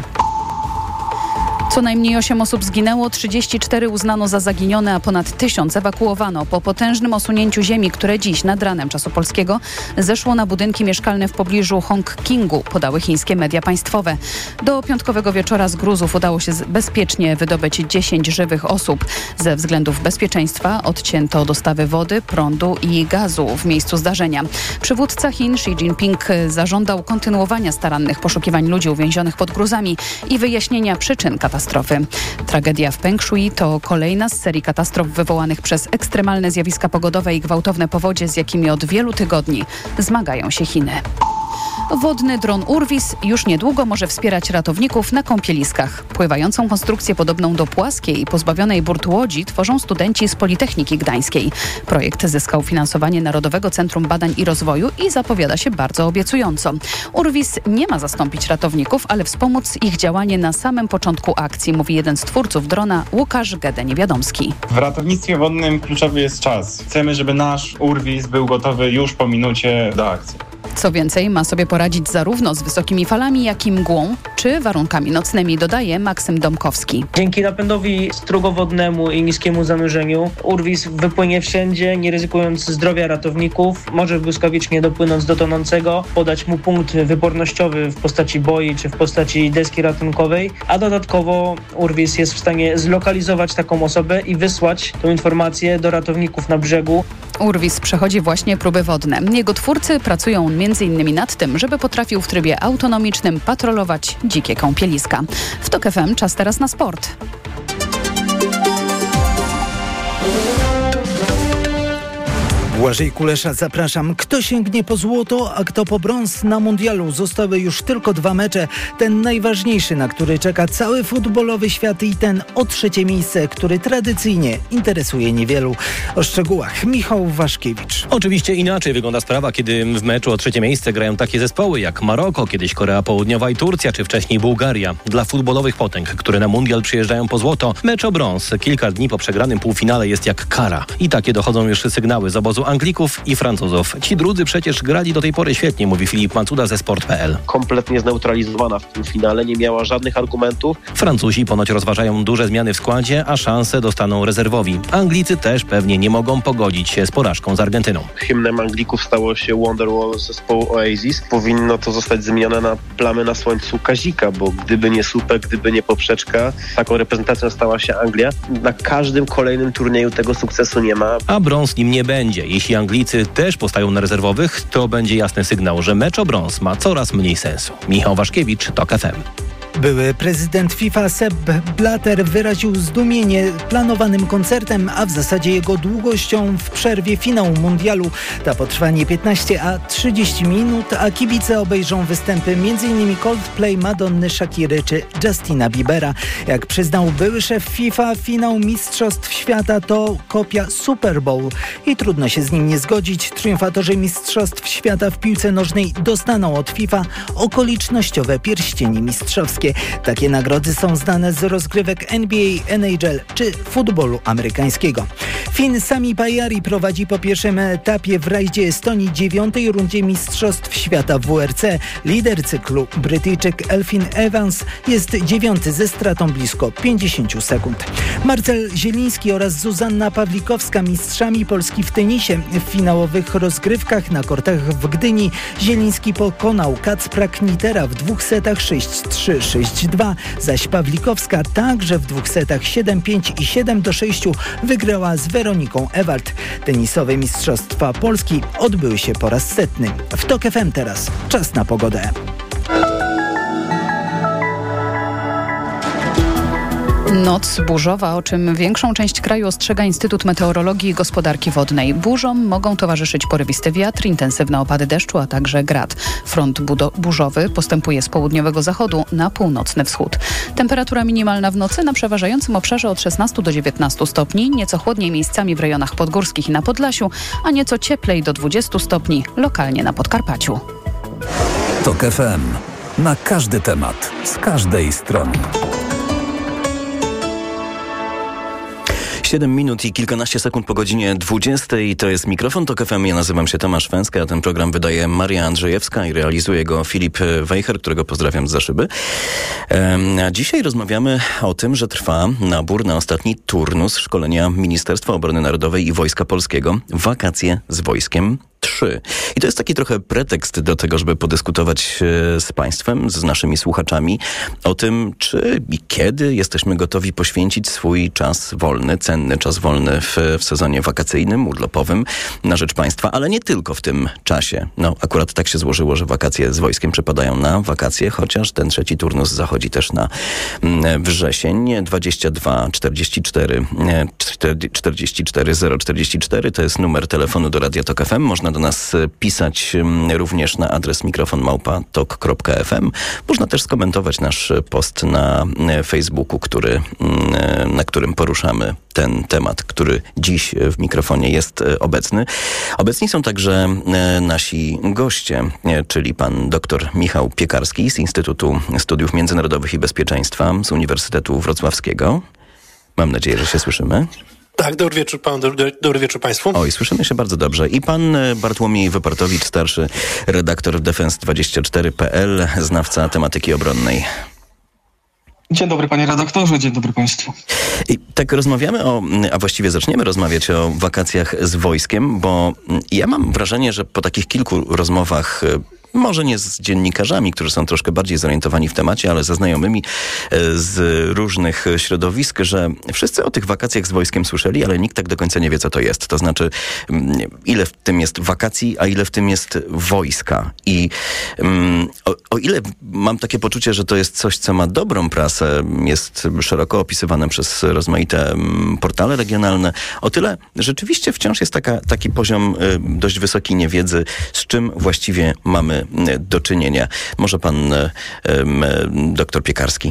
[SPEAKER 13] Co najmniej osiem osób zginęło, trzydzieści cztery uznano za zaginione, a ponad tysiąc ewakuowano po potężnym osunięciu ziemi, które dziś nad ranem czasu polskiego zeszło na budynki mieszkalne w pobliżu Hongkingu, podały chińskie media państwowe. Do piątkowego wieczora z gruzów udało się bezpiecznie wydobyć dziesięć żywych osób. Ze względów bezpieczeństwa odcięto dostawy wody, prądu i gazu w miejscu zdarzenia. Przywódca Chin Xi Jinping zażądał kontynuowania starannych poszukiwań ludzi uwięzionych pod gruzami i wyjaśnienia przyczyn katastrofy. Katastrofy. Tragedia w Peng Shui to kolejna z serii katastrof wywołanych przez ekstremalne zjawiska pogodowe i gwałtowne powodzie, z jakimi od wielu tygodni zmagają się Chiny. Wodny dron Urwis już niedługo może wspierać ratowników na kąpieliskach. Pływającą konstrukcję podobną do płaskiej i pozbawionej burtu łodzi tworzą studenci z Politechniki Gdańskiej. Projekt zyskał finansowanie Narodowego Centrum Badań i Rozwoju i zapowiada się bardzo obiecująco. Urwis nie ma zastąpić ratowników, ale wspomóc ich działanie na samym początku akcji, mówi jeden z twórców drona, Łukasz Gedeń-Wiadomski.
[SPEAKER 14] W ratownictwie wodnym kluczowy jest czas. Chcemy, żeby nasz Urwis był gotowy już po minucie do akcji.
[SPEAKER 13] Co więcej, ma sobie poradzić zarówno z wysokimi falami, jak i mgłą, czy warunkami nocnymi, dodaje Maksym Domkowski.
[SPEAKER 15] Dzięki napędowi strugowodnemu i niskiemu zanurzeniu Urwis wypłynie wszędzie, nie ryzykując zdrowia ratowników, może błyskawicznie dopłynąć do tonącego, podać mu punkt wypornościowy w postaci boi czy w postaci deski ratunkowej, a dodatkowo Urwis jest w stanie zlokalizować taką osobę i wysłać tą informację do ratowników na brzegu.
[SPEAKER 13] Urwis przechodzi właśnie próby wodne. Jego twórcy pracują między innymi nad tym, żeby potrafił w trybie autonomicznym patrolować dzikie kąpieliska. W TOK F M czas teraz na sport.
[SPEAKER 16] Błażej Kulesza, zapraszam. Kto sięgnie po złoto, a kto po brąz na mundialu? Zostały już tylko dwa mecze. Ten najważniejszy, na który czeka cały futbolowy świat i ten o trzecie miejsce, który tradycyjnie interesuje niewielu. O szczegółach Michał Waszkiewicz.
[SPEAKER 17] Oczywiście inaczej wygląda sprawa, kiedy w meczu o trzecie miejsce grają takie zespoły jak Maroko, kiedyś Korea Południowa i Turcja, czy wcześniej Bułgaria. Dla futbolowych potęg, które na mundial przyjeżdżają po złoto, mecz o brąz kilka dni po przegranym półfinale jest jak kara. I takie dochodzą już sygnały z obozu Anglików i Francuzów. Ci drudzy przecież grali do tej pory świetnie, mówi Filip Macuda ze sport kropka p l.
[SPEAKER 18] Kompletnie zneutralizowana w tym finale, nie miała żadnych argumentów.
[SPEAKER 17] Francuzi ponoć rozważają duże zmiany w składzie, a szanse dostaną rezerwowi. Anglicy też pewnie nie mogą pogodzić się z porażką z Argentyną.
[SPEAKER 18] Hymnem Anglików stało się Wonderwall zespołu Oasis. Powinno to zostać zmienione na plamy na słońcu Kazika, bo gdyby nie słupek, gdyby nie poprzeczka, taką reprezentacją stała się Anglia. Na każdym kolejnym turnieju tego sukcesu nie ma.
[SPEAKER 17] A brąz nim nie będzie. Jeśli Anglicy też postają na rezerwowych, to będzie jasny sygnał, że mecz o brąz ma coraz mniej sensu. Michał Waszkiewicz, TOK F M.
[SPEAKER 16] Były prezydent FIFA Sepp Blatter wyraził zdumienie planowanym koncertem, a w zasadzie jego długością w przerwie finału mundialu. Ta potrwa nie piętnaście, a trzydzieści minut, a kibice obejrzą występy m.in. Coldplay, Madonny, Shakiry czy Justina Biebera. Jak przyznał były szef FIFA, finał Mistrzostw Świata to kopia Super Bowl i trudno się z nim nie zgodzić. Triumfatorzy Mistrzostw Świata w piłce nożnej dostaną od FIFA okolicznościowe pierścienie mistrzowskie. Oczywiście takie nagrody są znane z rozgrywek N B A, N H L czy futbolu amerykańskiego. Fin Sami Pajari prowadzi po pierwszym etapie w rajdzie Estonii dziewiątej rundzie Mistrzostw Świata W R C. Lider cyklu, Brytyjczyk Elfyn Evans, jest dziewiąty ze stratą blisko pięćdziesiąt sekund. Marcel Zieliński oraz Zuzanna Pawlikowska, mistrzami Polski w tenisie. W finałowych rozgrywkach na kortach w Gdyni Zieliński pokonał Kacpra Knitera w dwóch setach sześć trzy, sześć dwa, zaś Pawlikowska także w dwóch setach siedem pięć i siedem do sześciu wygrała z Weroniką Ewald. Tenisowe Mistrzostwa Polski odbyły się po raz setny. W TOK F M teraz czas na pogodę.
[SPEAKER 13] Noc burzowa, o czym większą część kraju ostrzega Instytut Meteorologii i Gospodarki Wodnej. Burzom mogą towarzyszyć porywisty wiatr, intensywne opady deszczu, a także grad. Front budo- burzowy postępuje z południowego zachodu na północny wschód. Temperatura minimalna w nocy na przeważającym obszarze od szesnastu do dziewiętnastu stopni, nieco chłodniej miejscami w rejonach podgórskich i na Podlasiu, a nieco cieplej do dwudziestu stopni lokalnie na Podkarpaciu.
[SPEAKER 10] TOK F M. Na każdy temat, z każdej strony.
[SPEAKER 19] siedem minut i kilkanaście sekund po godzinie dwudziestej. To jest Mikrofon TOK F M. Ja nazywam się Tomasz Węska, a ten program wydaje Maria Andrzejewska i realizuje go Filip Wejher, którego pozdrawiam zza szyby. A dzisiaj rozmawiamy o tym, że trwa nabór na ostatni turnus szkolenia Ministerstwa Obrony Narodowej i Wojska Polskiego. Wakacje z wojskiem trzy. I to jest taki trochę pretekst do tego, żeby podyskutować z Państwem, z naszymi słuchaczami o tym, czy i kiedy jesteśmy gotowi poświęcić swój czas wolny, cenny czas wolny w, w sezonie wakacyjnym, urlopowym na rzecz państwa, ale nie tylko w tym czasie. No, akurat tak się złożyło, że wakacje z wojskiem przypadają na wakacje, chociaż ten trzeci turnus zachodzi też na wrzesień. dwadzieścia dwa czterdzieści cztery czterdzieści cztery zero czterdzieści cztery to jest numer telefonu do Radia TOK F M. Można do nas pisać również na adres mikrofon małpa tok kropka f m. Można też skomentować nasz post na Facebooku, który, na którym poruszamy ten temat, który dziś w mikrofonie jest obecny. Obecni są także nasi goście, czyli pan dr Michał Piekarski z Instytutu Studiów Międzynarodowych i Bezpieczeństwa z Uniwersytetu Wrocławskiego. Mam nadzieję, że się słyszymy.
[SPEAKER 20] Tak, dobry wieczór panu, dobry, dobry wieczór państwu.
[SPEAKER 19] Oj, słyszymy się bardzo dobrze. I pan Bartłomiej Wypartowicz, starszy redaktor defense dwadzieścia cztery kropka p l, znawca tematyki obronnej.
[SPEAKER 21] Dzień dobry panie redaktorze, dzień dobry państwu.
[SPEAKER 19] I tak rozmawiamy o, a właściwie zaczniemy rozmawiać o wakacjach z wojskiem, bo ja mam wrażenie, że po takich kilku rozmowach, może nie z dziennikarzami, którzy są troszkę bardziej zorientowani w temacie, ale ze znajomymi z różnych środowisk, że wszyscy o tych wakacjach z wojskiem słyszeli, ale nikt tak do końca nie wie, co to jest. To znaczy, ile w tym jest wakacji, a ile w tym jest wojska. I um, o, o ile mam takie poczucie, że to jest coś, co ma dobrą prasę, jest szeroko opisywane przez rozmaite um, portale regionalne, o tyle rzeczywiście wciąż jest taka, taki poziom y, dość wysoki niewiedzy, z czym właściwie mamy do czynienia. Może pan um, doktor Piekarski?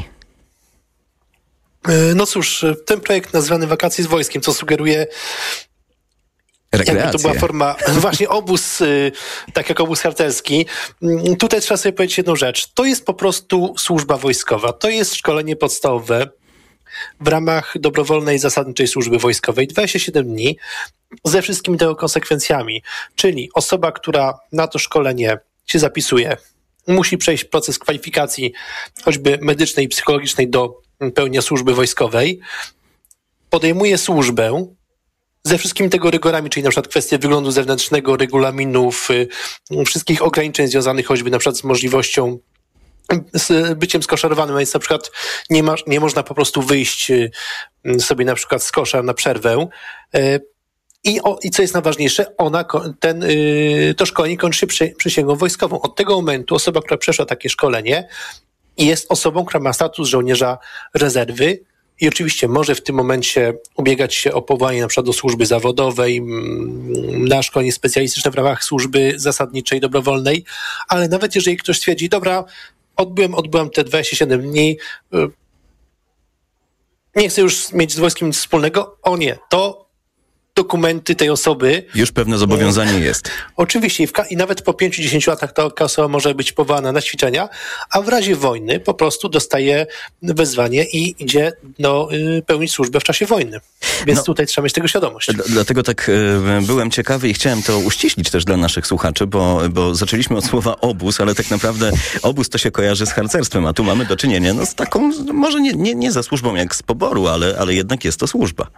[SPEAKER 20] No cóż, ten projekt nazwany Wakacje z wojskiem, co sugeruje
[SPEAKER 19] rekreację.
[SPEAKER 20] Jakby to była forma, właśnie obóz, tak jak obóz harcerski. Tutaj trzeba sobie powiedzieć jedną rzecz. To jest po prostu służba wojskowa. To jest szkolenie podstawowe w ramach dobrowolnej zasadniczej służby wojskowej. dwadzieścia siedem dni ze wszystkimi tego konsekwencjami. Czyli osoba, która na to szkolenie się zapisuje, musi przejść proces kwalifikacji choćby medycznej i psychologicznej do pełnienia służby wojskowej, podejmuje służbę ze wszystkimi tego rygorami, czyli na przykład kwestie wyglądu zewnętrznego, regulaminów, y, wszystkich ograniczeń związanych choćby na przykład z możliwością z byciem skoszarowanym, więc na przykład nie, ma, nie można po prostu wyjść y, sobie na przykład z kosza na przerwę. Y, I, o, I co jest najważniejsze, ona, ten, yy, to szkolenie kończy się przy, przysięgą wojskową. Od tego momentu osoba, która przeszła takie szkolenie, jest osobą, która ma status żołnierza rezerwy i oczywiście może w tym momencie ubiegać się o powołanie na przykład do służby zawodowej, na szkolenie specjalistyczne w ramach służby zasadniczej, dobrowolnej, ale nawet jeżeli ktoś stwierdzi, dobra, odbyłem, odbyłem te dwadzieścia siedem dni, yy, nie chcę już mieć z wojskiem nic wspólnego, o nie, to dokumenty tej osoby.
[SPEAKER 19] Już pewne zobowiązanie jest.
[SPEAKER 20] Oczywiście i, w, i nawet po pięciu do dziesięciu latach taka osoba może być powołana na ćwiczenia, a w razie wojny po prostu dostaje wezwanie i idzie no, pełnić służbę w czasie wojny. Więc no, tutaj trzeba mieć tego świadomość.
[SPEAKER 19] D- dlatego tak y, byłem ciekawy i chciałem to uściślić też dla naszych słuchaczy, bo, bo zaczęliśmy od słowa obóz, ale tak naprawdę obóz to się kojarzy z harcerstwem, a tu mamy do czynienia no, z taką, może nie, nie, nie za służbą jak z poboru, ale, ale jednak jest to służba.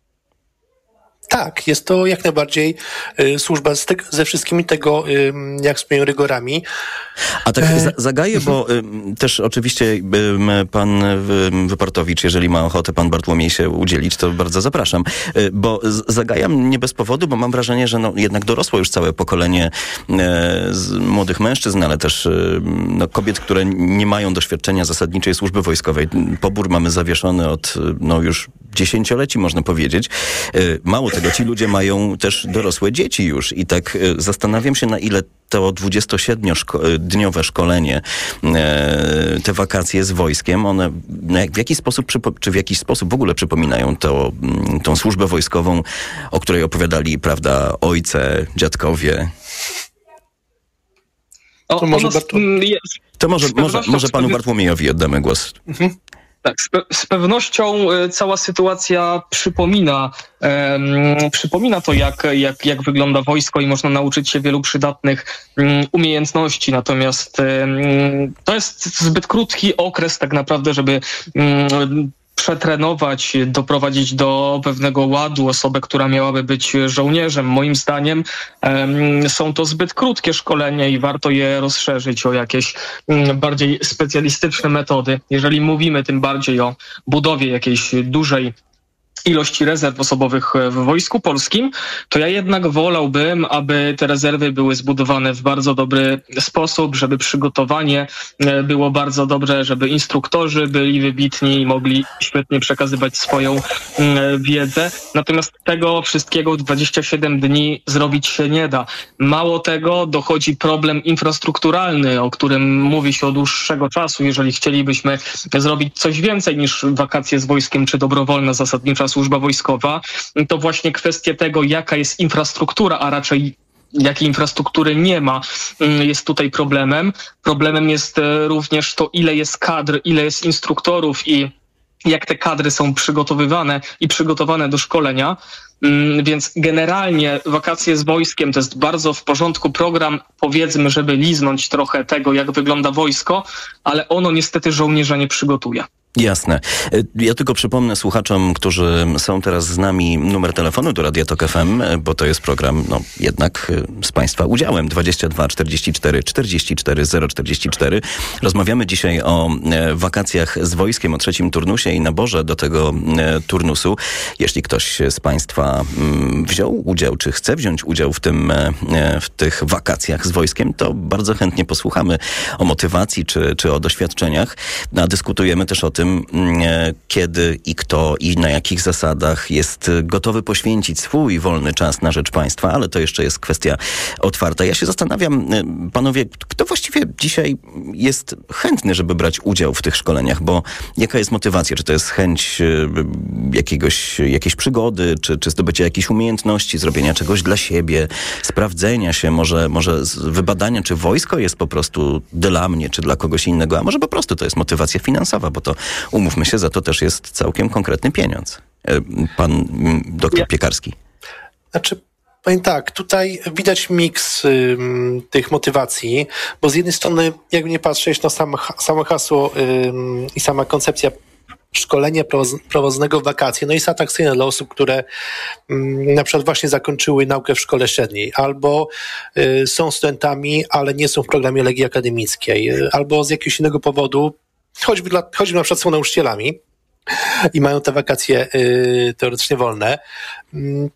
[SPEAKER 20] Tak, jest to jak najbardziej y, służba z te, ze wszystkimi tego, y, jak wspomniałem, rygorami.
[SPEAKER 19] A tak e... zagaję, bo y, też oczywiście y, pan y, Wyportowicz, jeżeli ma ochotę pan Bartłomiej się udzielić, to bardzo zapraszam. Y, bo z, zagajam nie bez powodu, bo mam wrażenie, że no, jednak dorosło już całe pokolenie y, z młodych mężczyzn, ale też y, no, kobiet, które nie mają doświadczenia zasadniczej służby wojskowej. Pobór mamy zawieszony od no, już dziesięcioleci, można powiedzieć. Y, mało tego, ci ludzie mają też dorosłe dzieci już i tak y, zastanawiam się, na ile to dwudziestosiedmiodniowe szkolenie, e, te wakacje z wojskiem, one w jaki sposób, czy w jakiś sposób w ogóle przypominają to, tą służbę wojskową, o której opowiadali, prawda, ojce, dziadkowie?
[SPEAKER 21] O,
[SPEAKER 20] to może,
[SPEAKER 21] nas,
[SPEAKER 20] Bartł...
[SPEAKER 21] jest,
[SPEAKER 19] to może, może, może panu Bartłomiejowi oddamy głos. Mhm.
[SPEAKER 21] Tak, z, pe- z pewnością cała sytuacja przypomina, um, przypomina to, jak, jak, jak wygląda wojsko i można nauczyć się wielu przydatnych um, umiejętności. Natomiast um, to jest zbyt krótki okres tak naprawdę, żeby um, przetrenować, doprowadzić do pewnego ładu osobę, która miałaby być żołnierzem. Moim zdaniem um, są to zbyt krótkie szkolenia i warto je rozszerzyć o jakieś um, bardziej specjalistyczne metody. Jeżeli mówimy tym bardziej o budowie jakiejś dużej ilości rezerw osobowych w Wojsku Polskim, to ja jednak wolałbym, aby te rezerwy były zbudowane w bardzo dobry sposób, żeby przygotowanie było bardzo dobre, żeby instruktorzy byli wybitni i mogli świetnie przekazywać swoją wiedzę. Natomiast tego wszystkiego w dwadzieścia siedem dni zrobić się nie da. Mało tego, dochodzi problem infrastrukturalny, o którym mówi się od dłuższego czasu. Jeżeli chcielibyśmy zrobić coś więcej niż wakacje z wojskiem czy dobrowolna zasadnicza służba wojskowa, to właśnie kwestia tego, jaka jest infrastruktura, a raczej jakiej infrastruktury nie ma, jest tutaj problemem. Problemem jest również to, ile jest kadr, ile jest instruktorów i jak te kadry są przygotowywane i przygotowane do szkolenia. Więc generalnie wakacje z wojskiem to jest bardzo w porządku program, powiedzmy, żeby liznąć trochę tego, jak wygląda wojsko, ale ono niestety żołnierza nie przygotuje.
[SPEAKER 19] Jasne. Ja tylko przypomnę słuchaczom, którzy są teraz z nami, numer telefonu do Radia Tok F M, bo to jest program, no jednak z Państwa udziałem, dwadzieścia dwa czterdzieści cztery czterdzieści cztery zero czterdzieści cztery. Rozmawiamy dzisiaj o wakacjach z wojskiem, o trzecim turnusie i naborze do tego turnusu. Jeśli ktoś z Państwa wziął udział, czy chce wziąć udział w tym, w tych wakacjach z wojskiem, to bardzo chętnie posłuchamy o motywacji, czy, czy o doświadczeniach, a dyskutujemy też o tym, kiedy i kto i na jakich zasadach jest gotowy poświęcić swój wolny czas na rzecz państwa, ale to jeszcze jest kwestia otwarta. Ja się zastanawiam, panowie, kto właściwie dzisiaj jest chętny, żeby brać udział w tych szkoleniach, bo jaka jest motywacja? Czy to jest chęć jakiegoś, jakiejś przygody, czy, czy zdobycia jakichś umiejętności, zrobienia czegoś dla siebie, sprawdzenia się, może, może wybadania, czy wojsko jest po prostu dla mnie, czy dla kogoś innego, a może po prostu to jest motywacja finansowa, bo to umówmy się, za to też jest całkiem konkretny pieniądz. Pan doktor Piekarski.
[SPEAKER 20] Znaczy, powiem tak, tutaj widać miks ym, tych motywacji, bo z jednej strony, jakby nie patrzeć, no sam, samo hasło ym, i sama koncepcja szkolenia prowadzone w wakacje, no jest atrakcyjne dla osób, które ym, na przykład właśnie zakończyły naukę w szkole średniej, albo y, są studentami, ale nie są w programie Legii Akademickiej, y, albo z jakiegoś innego powodu, choćby, dla, choćby na przykład są nauczycielami i mają te wakacje y, teoretycznie wolne. Y,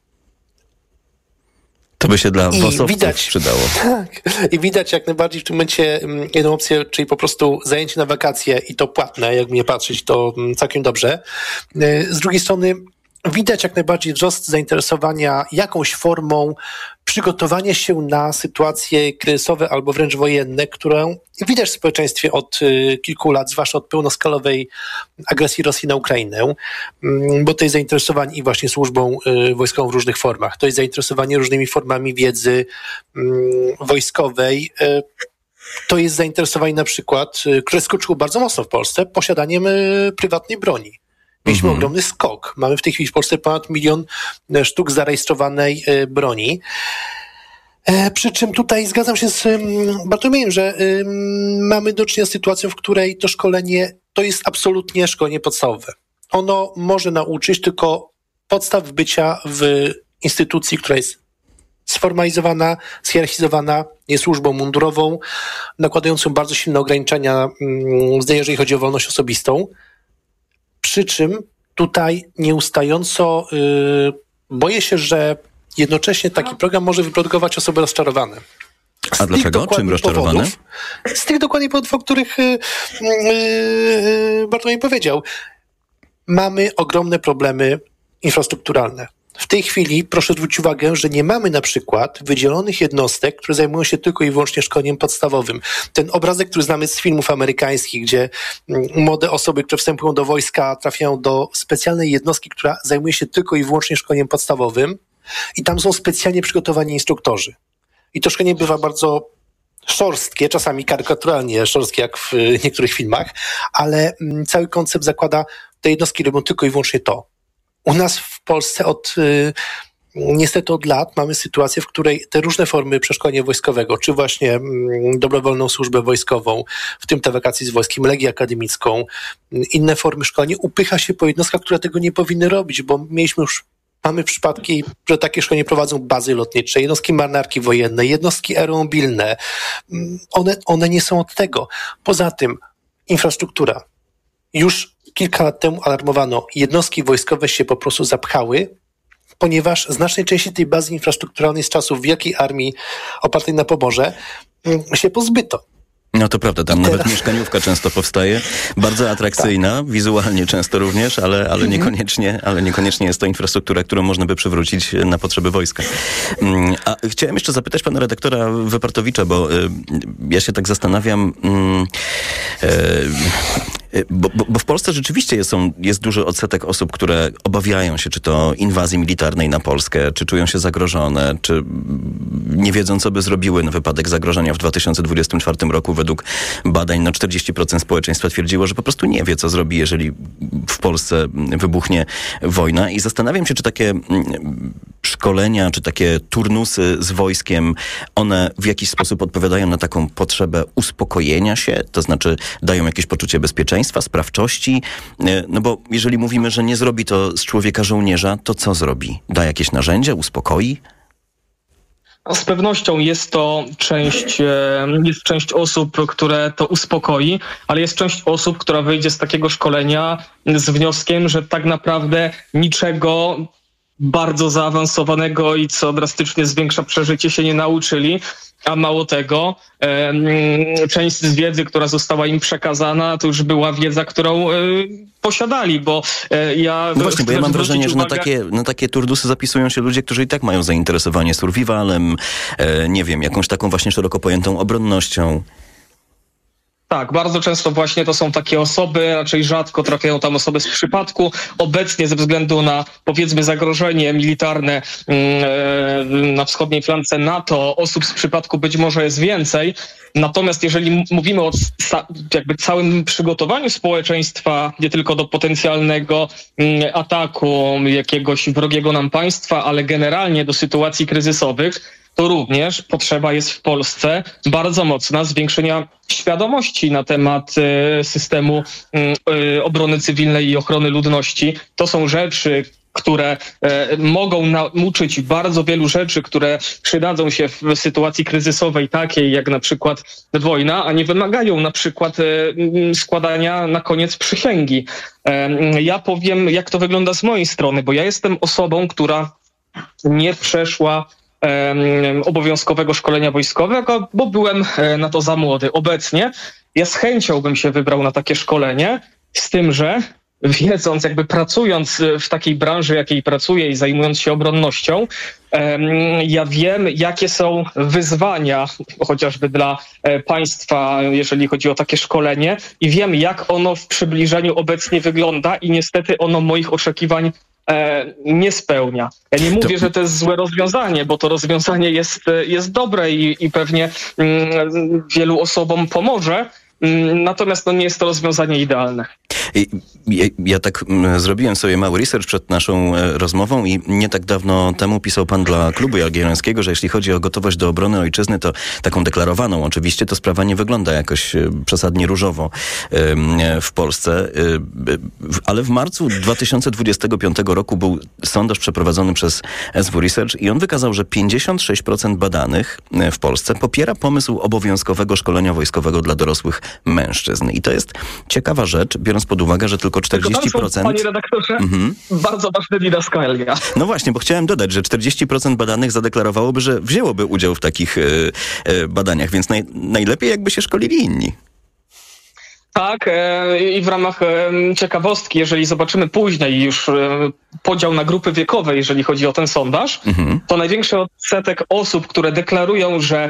[SPEAKER 19] To by się dla wosowców
[SPEAKER 20] widać,
[SPEAKER 19] przydało.
[SPEAKER 20] Tak. I widać jak najbardziej w tym momencie jedną opcję, czyli po prostu zajęcie na wakacje i to płatne, jak mnie patrzeć, to całkiem dobrze. Z drugiej strony widać jak najbardziej wzrost zainteresowania jakąś formą przygotowania się na sytuacje kryzysowe albo wręcz wojenne, którą widać w społeczeństwie od y, kilku lat, zwłaszcza od pełnoskalowej agresji Rosji na Ukrainę, y, bo to jest zainteresowanie i właśnie służbą y, wojskową w różnych formach. To jest zainteresowanie różnymi formami wiedzy y, wojskowej. Y, to jest zainteresowanie na przykład, y, które skoczyło bardzo mocno w Polsce, posiadaniem y, prywatnej broni. Mieliśmy mhm. ogromny skok. Mamy w tej chwili w Polsce ponad milion sztuk zarejestrowanej e, broni. E, przy czym tutaj zgadzam się z um, Bartłomiejem, że um, mamy do czynienia z sytuacją, w której to szkolenie to jest absolutnie szkolenie podstawowe. Ono może nauczyć tylko podstaw bycia w instytucji, która jest sformalizowana, zhierarchizowana, jest służbą mundurową, nakładającą bardzo silne ograniczenia, um, jeżeli chodzi o wolność osobistą. Przy czym tutaj nieustająco yy, boję się, że jednocześnie taki program może wyprodukować osoby rozczarowane.
[SPEAKER 19] Z A dlaczego? Czym rozczarowane?
[SPEAKER 20] Powodów, z tych dokładnie powodów, o których yy, yy, Bartłomiej powiedział. Mamy ogromne problemy infrastrukturalne. W tej chwili proszę zwrócić uwagę, że nie mamy na przykład wydzielonych jednostek, które zajmują się tylko i wyłącznie szkoleniem podstawowym. Ten obrazek, który znamy z filmów amerykańskich, gdzie młode osoby, które wstępują do wojska, trafiają do specjalnej jednostki, która zajmuje się tylko i wyłącznie szkoleniem podstawowym i tam są specjalnie przygotowani instruktorzy. I to szkolenie bywa bardzo szorstkie, czasami karykaturalnie szorstkie, jak w niektórych filmach, ale cały koncept zakłada, te jednostki robią tylko i wyłącznie to. U nas w Polsce od, y, niestety od lat mamy sytuację, w której te różne formy przeszkolenia wojskowego, czy właśnie y, dobrowolną służbę wojskową, w tym te wakacje z wojskiem, legię akademicką, y, inne formy szkolenia, upycha się po jednostkach, które tego nie powinny robić, bo mieliśmy już, mamy przypadki, że takie szkolenie prowadzą bazy lotnicze, jednostki marynarki wojennej, jednostki aeromobilne. Y, one, one nie są od tego. Poza tym infrastruktura. Już kilka lat temu alarmowano, jednostki wojskowe się po prostu zapchały, ponieważ znacznej części tej bazy infrastrukturalnej z czasów Wielkiej Armii opartej na poborze się pozbyto.
[SPEAKER 19] No to prawda, tam nawet mieszkaniówka często powstaje, bardzo atrakcyjna, tak. Wizualnie często również, ale, ale, mhm. niekoniecznie, ale niekoniecznie jest to infrastruktura, którą można by przywrócić na potrzeby wojska. A chciałem jeszcze zapytać pana redaktora Wypartowicza, bo y, ja się tak zastanawiam... Y, y, Bo, bo, bo w Polsce rzeczywiście jest, są, jest duży odsetek osób, które obawiają się, czy to inwazji militarnej na Polskę, czy czują się zagrożone, czy nie wiedzą, co by zrobiły na wypadek zagrożenia w dwa tysiące dwudziestym czwartym roku. Według badań no czterdzieści procent społeczeństwa twierdziło, że po prostu nie wie, co zrobi, jeżeli w Polsce wybuchnie wojna. I zastanawiam się, czy takie szkolenia, czy takie turnusy z wojskiem, one w jakiś sposób odpowiadają na taką potrzebę uspokojenia się, to znaczy dają jakieś poczucie bezpieczeństwa, sprawczości, no bo jeżeli mówimy, że nie zrobi to z człowieka żołnierza, to co zrobi? Da jakieś narzędzie, uspokoi?
[SPEAKER 21] Z pewnością jest to część, jest część osób, które to uspokoi, ale jest część osób, która wyjdzie z takiego szkolenia z wnioskiem, że tak naprawdę niczego bardzo zaawansowanego i co drastycznie zwiększa przeżycie się nie nauczyli. A mało tego, e, część z wiedzy, która została im przekazana, to już była wiedza, którą e, posiadali, bo e, ja...
[SPEAKER 19] No właśnie, bo ja mam wrażenie, że uwagę... na takie, na takie turdusy zapisują się ludzie, którzy i tak mają zainteresowanie survivalem, e, nie wiem, jakąś taką właśnie szeroko pojętą obronnością.
[SPEAKER 21] Tak, bardzo często właśnie to są takie osoby, raczej rzadko trafiają tam osoby z przypadku. Obecnie ze względu na, powiedzmy, zagrożenie militarne yy, na wschodniej flance NATO, osób z przypadku być może jest więcej. Natomiast jeżeli mówimy o jakby całym przygotowaniu społeczeństwa, nie tylko do potencjalnego yy, ataku jakiegoś wrogiego nam państwa, ale generalnie do sytuacji kryzysowych, to również potrzeba jest w Polsce bardzo mocna zwiększenia świadomości na temat y, systemu y, obrony cywilnej i ochrony ludności. To są rzeczy, które y, mogą nauczyć bardzo wielu rzeczy, które przydadzą się w sytuacji kryzysowej takiej jak na przykład wojna, a nie wymagają na przykład y, składania na koniec przysięgi. Y, ja powiem, jak to wygląda z mojej strony, bo ja jestem osobą, która nie przeszła obowiązkowego szkolenia wojskowego, bo byłem na to za młody. Obecnie ja z chęcią bym się wybrał na takie szkolenie, z tym, że wiedząc, jakby pracując w takiej branży, jakiej pracuję i zajmując się obronnością, ja wiem, jakie są wyzwania chociażby dla państwa, jeżeli chodzi o takie szkolenie i wiem, jak ono w przybliżeniu obecnie wygląda i niestety ono moich oczekiwań nie spełnia. Ja nie mówię, to... że to jest złe rozwiązanie, bo to rozwiązanie jest, jest dobre i, i pewnie mm, wielu osobom pomoże, natomiast no, nie jest to rozwiązanie idealne.
[SPEAKER 19] Ja, ja tak m, zrobiłem sobie mały research przed naszą e, rozmową i nie tak dawno temu pisał pan dla Klubu Jagiellońskiego, że jeśli chodzi o gotowość do obrony ojczyzny, to taką deklarowaną oczywiście, to sprawa nie wygląda jakoś e, przesadnie różowo e, w Polsce. E, w, ale w marcu dwa tysiące dwudziestego piątego roku był sondaż przeprowadzony przez S W Research i on wykazał, że pięćdziesiąt sześć procent badanych w Polsce popiera pomysł obowiązkowego szkolenia wojskowego dla dorosłych mężczyzn. I to jest ciekawa rzecz, biorąc pod uwagę, że tylko czterdzieści procent...
[SPEAKER 21] Panie redaktorze, mhm. bardzo ważne didaskalia.
[SPEAKER 19] No właśnie, bo chciałem dodać, że czterdzieści procent badanych zadeklarowałoby, że wzięłoby udział w takich y, y, badaniach, więc naj, najlepiej jakby się szkolili inni.
[SPEAKER 21] Tak, e, i w ramach e, ciekawostki, jeżeli zobaczymy później już e, podział na grupy wiekowe, jeżeli chodzi o ten sondaż, mhm. to największy odsetek osób, które deklarują, że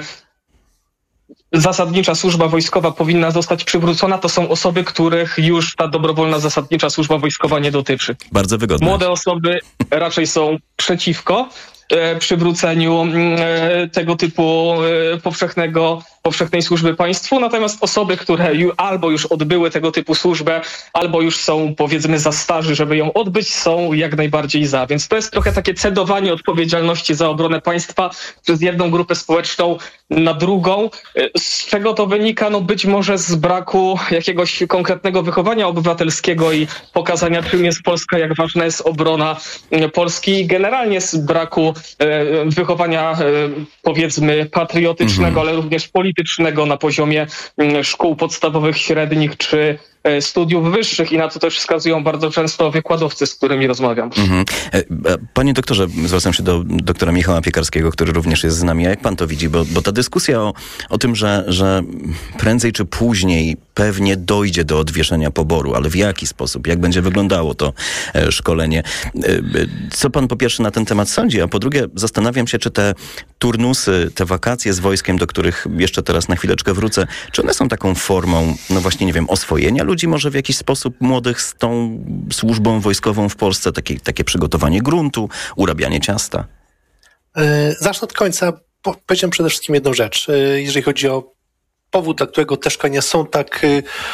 [SPEAKER 21] zasadnicza służba wojskowa powinna zostać przywrócona, to są osoby, których już ta dobrowolna zasadnicza służba wojskowa nie dotyczy.
[SPEAKER 19] Bardzo wygodne.
[SPEAKER 21] Młode osoby raczej są przeciwko e, przywróceniu e, tego typu e, powszechnego powszechnej służby państwu, natomiast osoby, które ju, albo już odbyły tego typu służbę, albo już są, powiedzmy, za starzy, żeby ją odbyć, są jak najbardziej za. Więc to jest trochę takie cedowanie odpowiedzialności za obronę państwa przez jedną grupę społeczną na drugą. Z czego to wynika? No być może z braku jakiegoś konkretnego wychowania obywatelskiego i pokazania, czym jest Polska, jak ważna jest obrona Polski i generalnie z braku e, wychowania, e, powiedzmy, patriotycznego, mm-hmm. ale również politycznego na poziomie szkół podstawowych, średnich czy studiów wyższych i na to też wskazują bardzo często wykładowcy, z którymi rozmawiam. Mhm.
[SPEAKER 19] Panie doktorze, zwracam się do doktora Michała Piekarskiego, który również jest z nami. A jak pan to widzi? Bo, bo ta dyskusja o, o tym, że, że prędzej czy później pewnie dojdzie do odwieszenia poboru, ale w jaki sposób? Jak będzie wyglądało to szkolenie? Co pan po pierwsze na ten temat sądzi? A po drugie zastanawiam się, czy te turnusy, te wakacje z wojskiem, do których jeszcze teraz na chwileczkę wrócę, czy one są taką formą, no właśnie, nie wiem, oswojenia ludzi może w jakiś sposób młodych z tą służbą wojskową w Polsce, takie, takie przygotowanie gruntu, urabianie ciasta?
[SPEAKER 20] Zacznę od końca. Powiedziałem przede wszystkim jedną rzecz. Jeżeli chodzi o powód, dla którego te szkolenia są tak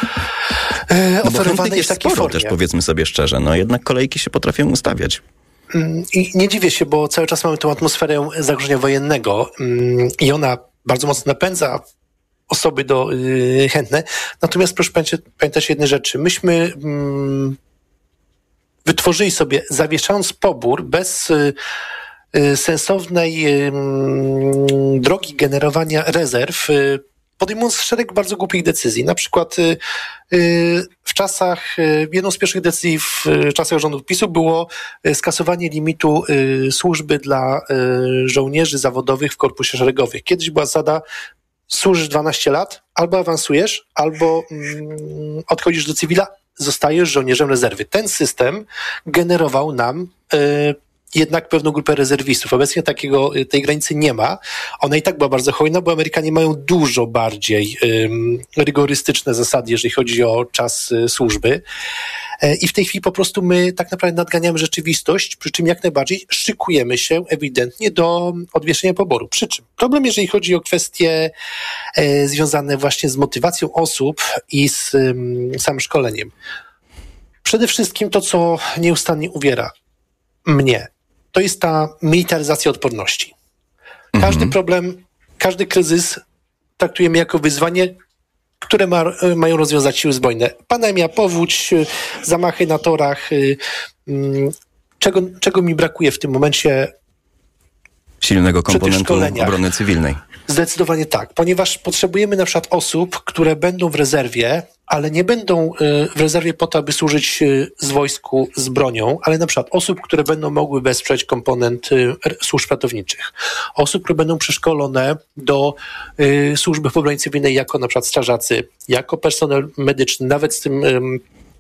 [SPEAKER 20] e, oferowane
[SPEAKER 19] no w takiej formie. Też powiedzmy sobie szczerze, no jednak kolejki się potrafią ustawiać.
[SPEAKER 20] I nie dziwię się, bo cały czas mamy tę atmosferę zagrożenia wojennego i ona bardzo mocno napędza osoby do y, chętne. Natomiast proszę pamiętać jednej rzeczy. Myśmy mm, wytworzyli sobie, zawieszając pobór bez y, y, sensownej y, y, drogi generowania rezerw, y, podejmując szereg bardzo głupich decyzji. Na przykład y, y, w czasach, y, jedną z pierwszych decyzji w y, czasach rządu PiSu było y, skasowanie limitu y, służby dla y, żołnierzy zawodowych w korpusie szeregowym. Kiedyś była zasada: służysz dwanaście lat, albo awansujesz, albo mm, odchodzisz do cywila, zostajesz żołnierzem rezerwy. Ten system generował nam y, jednak pewną grupę rezerwistów. Obecnie takiego, tej granicy nie ma. Ona i tak była bardzo hojna, bo Amerykanie mają dużo bardziej y, rygorystyczne zasady, jeżeli chodzi o czas y, służby. I w tej chwili po prostu my tak naprawdę nadganiamy rzeczywistość, przy czym jak najbardziej szykujemy się ewidentnie do odwieszenia poboru. Przy czym problem, jeżeli chodzi o kwestie e, związane właśnie z motywacją osób i z um, samym szkoleniem. Przede wszystkim to, co nieustannie uwiera mnie, to jest ta militaryzacja odporności. Każdy mhm. problem, każdy kryzys traktujemy jako wyzwanie, które ma, mają rozwiązać siły zbrojne. Pandemia, powódź, zamachy na torach. Czego, czego mi brakuje w tym momencie?
[SPEAKER 19] Silnego komponentu obrony cywilnej.
[SPEAKER 20] Zdecydowanie tak, ponieważ potrzebujemy na przykład osób, które będą w rezerwie, ale nie będą w rezerwie po to, aby służyć z wojsku z bronią, ale na przykład osób, które będą mogły wesprzeć komponent służb ratowniczych. Osób, które będą przeszkolone do służby w obronie cywilnej jako na przykład strażacy, jako personel medyczny, nawet z tym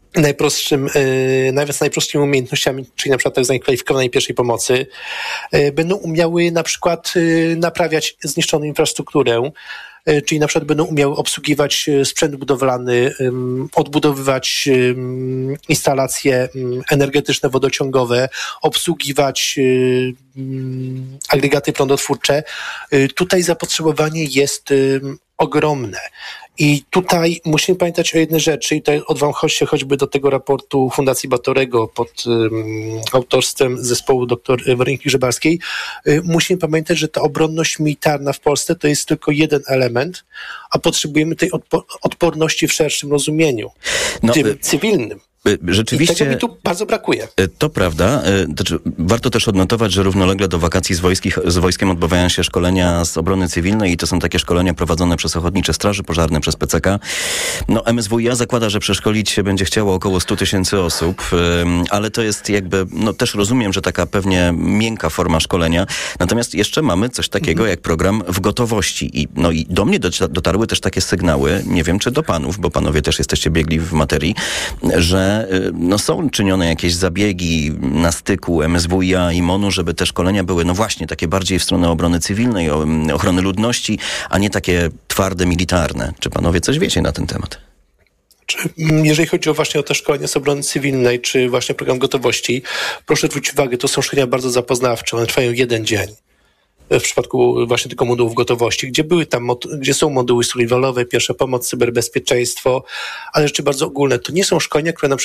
[SPEAKER 20] najprostszym, yy, nawet z najprostszymi umiejętnościami, czyli na przykład tak zwanej kwalifikowanej pierwszej pomocy, yy, będą umiały na przykład yy, naprawiać zniszczoną infrastrukturę, yy, czyli na przykład będą umiały obsługiwać yy, sprzęt budowlany, yy, odbudowywać yy, instalacje yy, energetyczne, wodociągowe, obsługiwać yy, yy, agregaty prądotwórcze. Yy, tutaj zapotrzebowanie jest yy, ogromne. I tutaj musimy pamiętać o jednej rzeczy, i tutaj odwołam się choćby do tego raportu Fundacji Batorego pod um, autorstwem zespołu dr Weroniki Grzebalskiej. Y, musimy pamiętać, że ta obronność militarna w Polsce to jest tylko jeden element, a potrzebujemy tej odpo- odporności w szerszym rozumieniu, no, tym y- cywilnym.
[SPEAKER 19] Rzeczywiście.
[SPEAKER 20] I tego mi tu bardzo brakuje.
[SPEAKER 19] To prawda. Znaczy, warto też odnotować, że równolegle do wakacji z, wojskich, z wojskiem odbywają się szkolenia z obrony cywilnej i to są takie szkolenia prowadzone przez Ochotnicze Straże Pożarne, przez P C K. No, M S W iA zakłada, że przeszkolić się będzie chciało około sto tysięcy osób, ale to jest jakby, no też rozumiem, że taka pewnie miękka forma szkolenia. Natomiast jeszcze mamy coś takiego jak program w gotowości. I, no i do mnie dotarły też takie sygnały, nie wiem czy do panów, bo panowie też jesteście biegli w materii, że no są czynione jakieś zabiegi na styku M S W iA i MONU, żeby te szkolenia były no właśnie takie bardziej w stronę obrony cywilnej, ochrony ludności, a nie takie twarde, militarne. Czy panowie coś wiecie na ten temat?
[SPEAKER 20] Jeżeli chodzi o właśnie o te szkolenia z obrony cywilnej, czy właśnie program gotowości, proszę zwrócić uwagę, to są szkolenia bardzo zapoznawcze, one trwają jeden dzień. W przypadku właśnie tylko modułów gotowości, gdzie były tam, gdzie są moduły survivalowe, pierwsza pomoc, cyberbezpieczeństwo, ale rzeczy bardzo ogólne. To nie są szkolenia, które na przykład